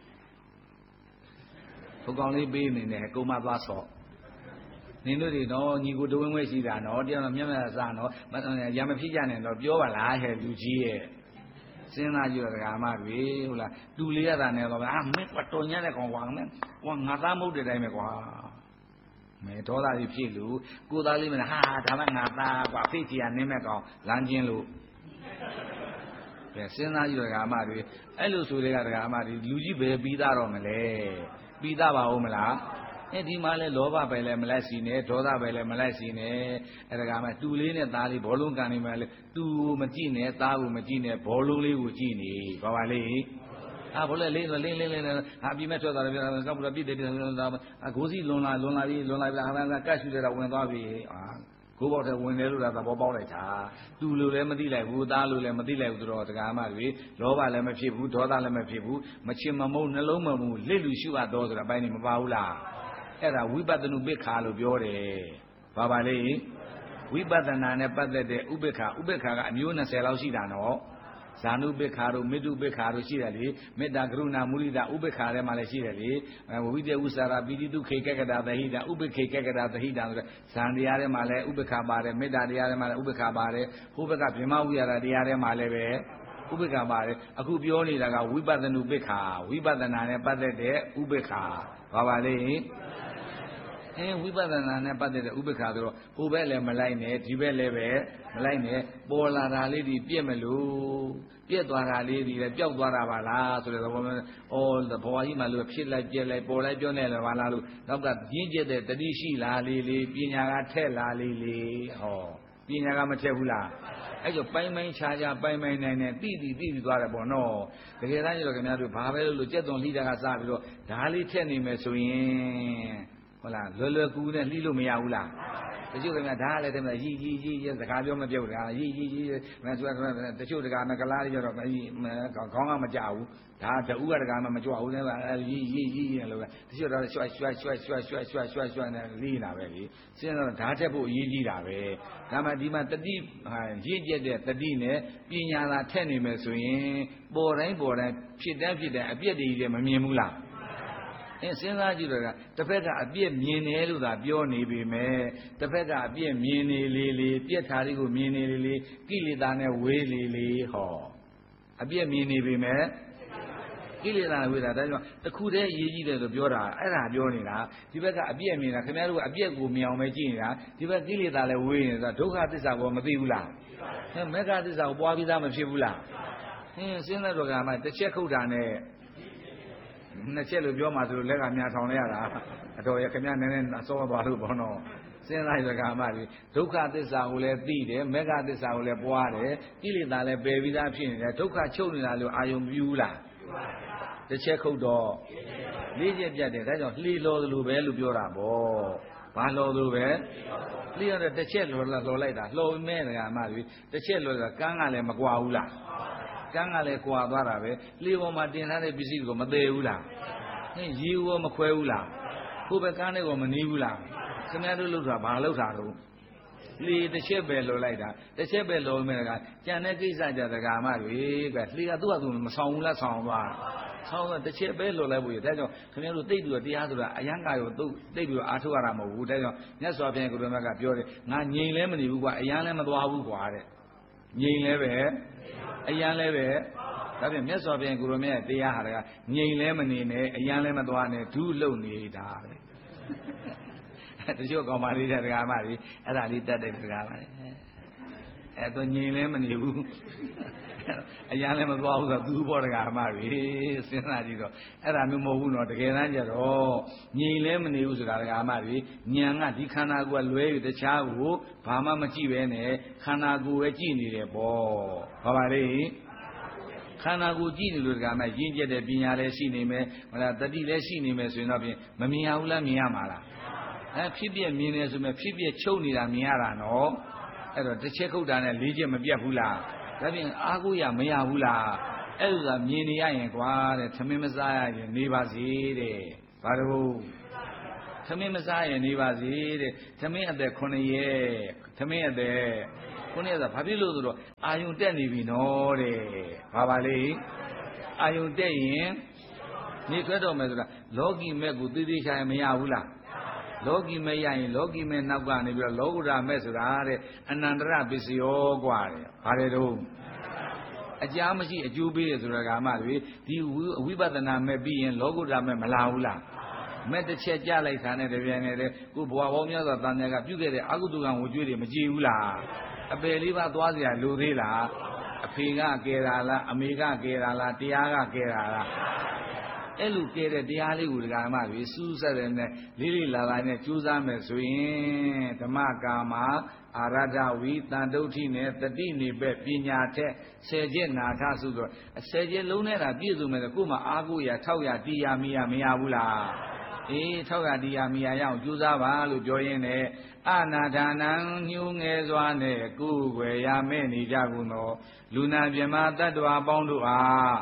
ဘုကောင်လေးပေးနေတယ်ကိုမသွားဆော့နင်တို့တွေတော့ညီကိုတဝင်းဝဲရှိတာနော်တရားတော့မျက်မျက်စားနော်ရမဖြစ်ကြနဲ့တော့ပြောပါလားဟဲ့လူကြီးရဲ့စဉ်းစားကြည့်တော့ဒကာမတွေဟုတ်လားတူလေးရတာနဲ့တော့အာမင်းကတော်ညံ့တဲ့ကောင်ကွာမင်းကွာငါသားမဟုတ်တဲ့အတိုင်းပဲကွာမဲဒေါသကြီးဖြစ်လို့ကိုသားလေးမဟာဒါမှငါသားကွာဖိတ်ကြီးကနင်းမဲ့ကောင်လမ်းချင်းလို့ကဲစဉ်းစားကြည့်တော့ဒကာမတွေအဲ့လိုဆိုတဲ့ကဒကာမတွေလူကြီးပဲပြီးသားတော့မလဲပြီးသားပါဦးမလားအဲဒီမှာလဲလောဘပဲလဲမလိုက်စီနဲ့ဒေါသပဲလဲမလိုက်စီနဲ့အဲဒါကမှတူလေးနဲ့သားလေးဘောလုံးကန်နေမှလဲတူမကြည့်နဲ့သားကိုမကြည့်နဲ့ဘောလုံးလေးကိုကြည့်နေဘာပါလဲအာဘောလဲလေးလင်းလင်းလင်းဟာပြီးမဲ့ထွက်သွားတယ်ပြောကောက်ပြီးပြစ်တယ်အကိုစီလွန်လာလွန်လာပြီးလွန်လာပြီးဟာကကတ်ရှူတဲ့တော့ဝင်သွားပြီအာကိုပေါက်တဲ့ဝင်တယ်လို့သာသဘောပေါက်လိုက်တာတူလို့လည်းမသိလိုက်ဘူးသားလို့လည်းမသိလိုက်ဘူးတော့ဒကာမတွေလောဘလည်းမဖြစ်ဘူးဒေါသလည်းမဖြစ်ဘူးမချင်မမုန်းနှလုံးမမူလစ်လူရှုအပ်တော်ဆိုတာအပိုင်းနေမပါဘူးလားအဲ့ဒါဝိပဿနာဥပိ္ပခာလို့ပြောတယ်။ဘာပါလဲဝိပဿနာနဲ့ပတ်သက်တဲ့ဥပိ္ပခာဥပိ္ပခာကအမျိုးနှစ်ဆယ်လောက်ရှိတာနော်။ဇာနုပိ္ပခာတို့မေတ္တုပိ္ပခာတို့ရှိတယ်လေ။မေတ္တာကရုဏာမုဒိတာဥပိ္ပခာထဲမှာလည်းရှိတယ်လေ။ဝိတ္တဥစ္စာရာပိတိတုခေကကတာသဟိတာဥပိ္ပခေကကတာသဟိတာဆိုတဲ့ဇန်တရားထဲမှာလည်းဥပိ္ပခာပါတယ်မေတ္တာတရားထဲမှာလည်းဥပိ္ပခာပါတယ်ဟိုဘက်ကဗြဟ္မဝိဟာရတရားထဲမှာလည်းပဲဥပိ္ပခာပါတယ်အခုပြောနေတာကဝိပဿနာဥပိ္ပခာဝိပဿနာနဲ့ပတ်သက်တဲ့ဥပိ္ပခာဘာပါလဲအဲဝိပဿနာနဲ့ပတ်သက်တဲ့ဥပ္ပခါဆိုတော့ဟိုဘက်လည်းမလိုက်နဲ့ဒီဘက်လည်းပဲမလိုက်နဲ့ပေါ်လာတာလေးဒီပြက်မလို့ပြက်သွားတာလေးဒီလည်းပျောက်သွားတာပါလားဆိုတဲ့သဘောမျိုးအော်ဘဝကြီးမှာလို့ဖြစ်လိုက်ပြက်လိုက်ပေါ်လိုက်ပြောနေလည်းပါလားလို့နောက်ကရင်းကျက်တဲ့တတိရှိလားလေးလေးပညာကထက်လားလေးလေးဟောပညာကမထက်ဘူးလားအဲ့ကြောပိုင်းပိုင်းခြားခြားပိုင်းပိုင်းနိုင်နေတိတိတိတိသွားတယ်ပေါ့နော်တကယ်တမ်းကျတော့ခင်ဗျားတို့ဘာပဲလို့ကြက်သွန်လှိတာကစပြီးတော့ဓာလေးထက်နေမယ်ဆိုရင်ဟုတ်လားလွယ်လွယ်ကူနဲ့လှီးလို့မရဘူးလားတချို့ကမှဒါလည်းတည်းမရီရီရီစကားပြောမပြုတ်တာရီရီရီမဆိုတချို့တကာမကလားတွေတော့ခေါင်းကမကြဘူးဒါတူကတကာမမကြွဘူးလေရီရီရီလို့ပဲတချို့တော့ရွှတ်ရွှတ်ရွှတ်ရွှတ်ရွှတ်ရွှတ်ရွှတ်ရွှတ်နဲ့လှီးနေတာပဲလေစဉ်းစားတော့ဓာတ်ထက်ဖို့အရေးကြီးတာပဲဒါမှဒီမှာတတိရင့်ကျက်တဲ့တတိနဲ့ပညာသာထက်နေမယ်ဆိုရင်ပေါ်တိုင်းပေါ်တိုင်းဖြစ်တဲ့ဖြစ်တဲ့အပြည့်တည်းကြီးမမြင်ဘူးလားအင်းစဉ်းစားကြည့်တော့ကတစ်ဖက်ကအပြည့်မြင်တယ်လို့သာပြောနေပေမဲ့တစ်ဖက်ကအပြည့်မြင်နေလေလေပြက်ထာလေးကိုမြင်နေလေလေကိလေသာနဲ့ဝေးလေလေဟောအပြည့်မြင်နေပေမဲ့ကိလေသာဝေးတာဒါကြောင့်တခုတည်းအရေးကြီးတယ်လို့ပြောတာအဲ့ဒါပြောနေတာဒီဘက်ကအပြည့်မြင်တာခင်ဗျားတို့ကအပြည့်ကိုမြင်အောင်ပဲကြည့်နေတာဒီဘက်ကိလေသာလည်းဝေးနေတာဒုက္ခသစ္စာကိုမသိဘူးလားဟဲ့မေဃသစ္စာကိုပွားပြီးသားမဖြစ်ဘူးလားဟင်းစဉ်းစားတော့ကမှတစ်ချက်ခုတ်တာနဲ့နှစ်ချက်လို့ပြောမှဆိုလို့လက်ကမြာထောင်လိုက်ရတာအတော်ရခင်ဗျားနည်းနည်းစောသွားလို့ဘောနော်စဉ်းစားရကမှဒီဒုက္ခသစ္စာကိုလည်းသိတယ်မေဃသစ္စာကိုလည်းပွားတယ်ကိလေသာလည်းပယ်ပြီးသားဖြစ်နေတယ်ဒုက္ခချုပ်နေတာလို့အာယုံပြူးလားတစ်ချက်ခုတ်တော့လေးချက်ပြတ်တယ်ဒါကြောင့်လှီလောသလိုပဲလို့ပြောတာဗောဘာလောသလိုပဲလှီရတဲ့တစ်ချက်လောလောလိုက်တာလှော်မဲကမှဒီတစ်ချက်လောကကန်းကလည်းမကွာဘူးလားကန်းကလည်းကွာသွားတာပဲလေပေါ်မှာတင်ထားတဲ့ပစ္စည်းတွေကိုမသေးဘူးလားဟင်းရေရောမခွဲဘူးလားကိုယ်ပဲကန်းတွေကိုမနီးဘူးလားခင်ဗျားတို့လှုပ်တာဘာလှုပ်တာတော့လေတစ်ချက်ပဲလောလိုက်တာတစ်ချက်ပဲလောမဲ့ကကြံတဲ့ကိစ္စကြတကာမတွေကလေကသူ့ဟာသူမဆောင်ဘူးလားဆောင်သွားဆောင်းတော့တစ်ချက်ပဲလောလိုက်ဘူးဒါကြောင့်ခင်ဗျားတို့သိပြီးတော့တရားဆိုတာအယံကာရောသိသိပြီးတော့အားထုတ်ရတာမဟုတ်ဘူးဒါကြောင့်မြတ်စွာဘုရားကိုယ်တော်ကပြောတယ်ငါငြိမ်လဲမနေဘူးကွာအယံလည်းမသွားဘူးကွာတဲ့ငြိမ်လဲပဲအယံလည်းပဲဒါပြန်မြတ်စွာဘုရားကိုရောမြတ်တရားဟာကငြိမ်လဲမနေနဲ့အယံလည်းမသွားနဲ့ဒုလုံနေတာပဲတချို့ကောင်မလေးတဲ့ဒကာမကြီးအဲ့ဒါလေးတတ်တဲ့ဒကာမလေးအဲ့တော့ငြိမ်လဲမနေဘူးအယံလည်းမသွားဘူးဆိုသူ့ဘောဒကာမကြီးစဉ်းစားကြည့်တော့အဲ့ဒါမျိုးမဟုတ်ဘူးနော်တကယ်တမ်းကျတော့ငြိမ်လဲမနေဘူးဆိုတာဒကာမကြီးဉာဏ်ကဒီခန္ဓာကိုယ်ကလွဲပြီးတခြားကိုဘာမှမကြည့်ပဲနဲ့ခန္ဓာကိုယ်ပဲကြည့်နေတယ်ပေါ့ဘာပါလဲခန္ဓာကိုယ်ကြည့်နေလို့ဒကာမရင်းကျက်တဲ့ပညာလည်းရှိနေမယ်ဟောလားတတိလည်းရှိနေမယ်ဆိုရင်တော့ဖြင့်မမြင်ရဘူးလားမြင်ရမှာလားဟအဲဖြစ်ပြမြင်နေဆိုမဲ့ဖြစ်ပြချုပ်နေတာမြင်ရတာနော်အဲ့တော့တစ်ချက်ခုတ်တာနဲ့လေးချက်မပြတ်ဘူးလားဒါပြင်အားကိုးရမရဘူးလားအဲ့လိုသာမြင်နေရရင်ကွာတဲ့သမင်းမစားရရင်နေပါစေတဲ့ဘာလို့သမင်းမစားရင်နေပါစေတဲ့သမင်းအသက်ခုနှစ်ရက်သမင်းအသက်ခုနှစ်ရက်ဆိုဘာဖြစ်လို့ဆိုတော့အာယုံတက်နေပြီနော်တဲ့ဘာပါလေအာယုံတက်ရင်နေထွက်တော့မယ်ဆိုတာလောကီမဲ့ကိုသိသိချာမရဘူးလားလောကီမဲ့ရရင်လောကီမဲ့နောက်ကနေပြီးတော့လောကုတ္တရာမဲ့ဆိုတာတဲ့အနန္တရပစ္စယောกว่าတယ်ဘာလဲတော့အကြာမရှိအကျိုးပေးတယ်ဆိုတာကမှလေဒီဝိပဿနာမဲ့ပြီးရင်လောကုတ္တရာမဲ့မလာဘူးလားမဲ့တစ်ချက်ကြလိုက်တာနဲ့တပြိုင်နက်တည်းကိုဘဝပေါင်းများစွာတန်မြတ်ကပြုခဲ့တဲ့အကုသိုလ်ကံဝကြွေးတွေမကြည့်ဘူးလားအပယ်လေးပါးသွားเสียလိုသေးလားအဖေကကဲတာလားအမေကကဲတာလားတရားကကဲတာလားအဲ့လိုကဲတဲ့တရားလေးကိုဒကာမတွေစူးစက်တဲ့နဲ့လေးလေးလာလာနဲ့ကြိုးစားမယ်ဆိုရင်ဓမ္မကာမအာရဒဝိတန်တုဋ္ဌိနဲ့တတိနေပဲပညာထက်ဆယ်ချက်နာထဆိုတော့အဆယ်ချက်လုံးနဲ့တာပြည့်စုံမယ်ဆိုကို့မှာအားကိုးရထောက်ရတီးရမိရမရဘူးလားအေးထောက်ရတီးရမိရရအောင်ကြိုးစားပါလို့ပြောရင်းနဲ့အနာဒါနံညှိုးငယ်စွာနဲ့ကိုယ်ွယ်ရမဲ့နေကြကုန်သောလူနာမြမတ attva ပေါင်းတို့အား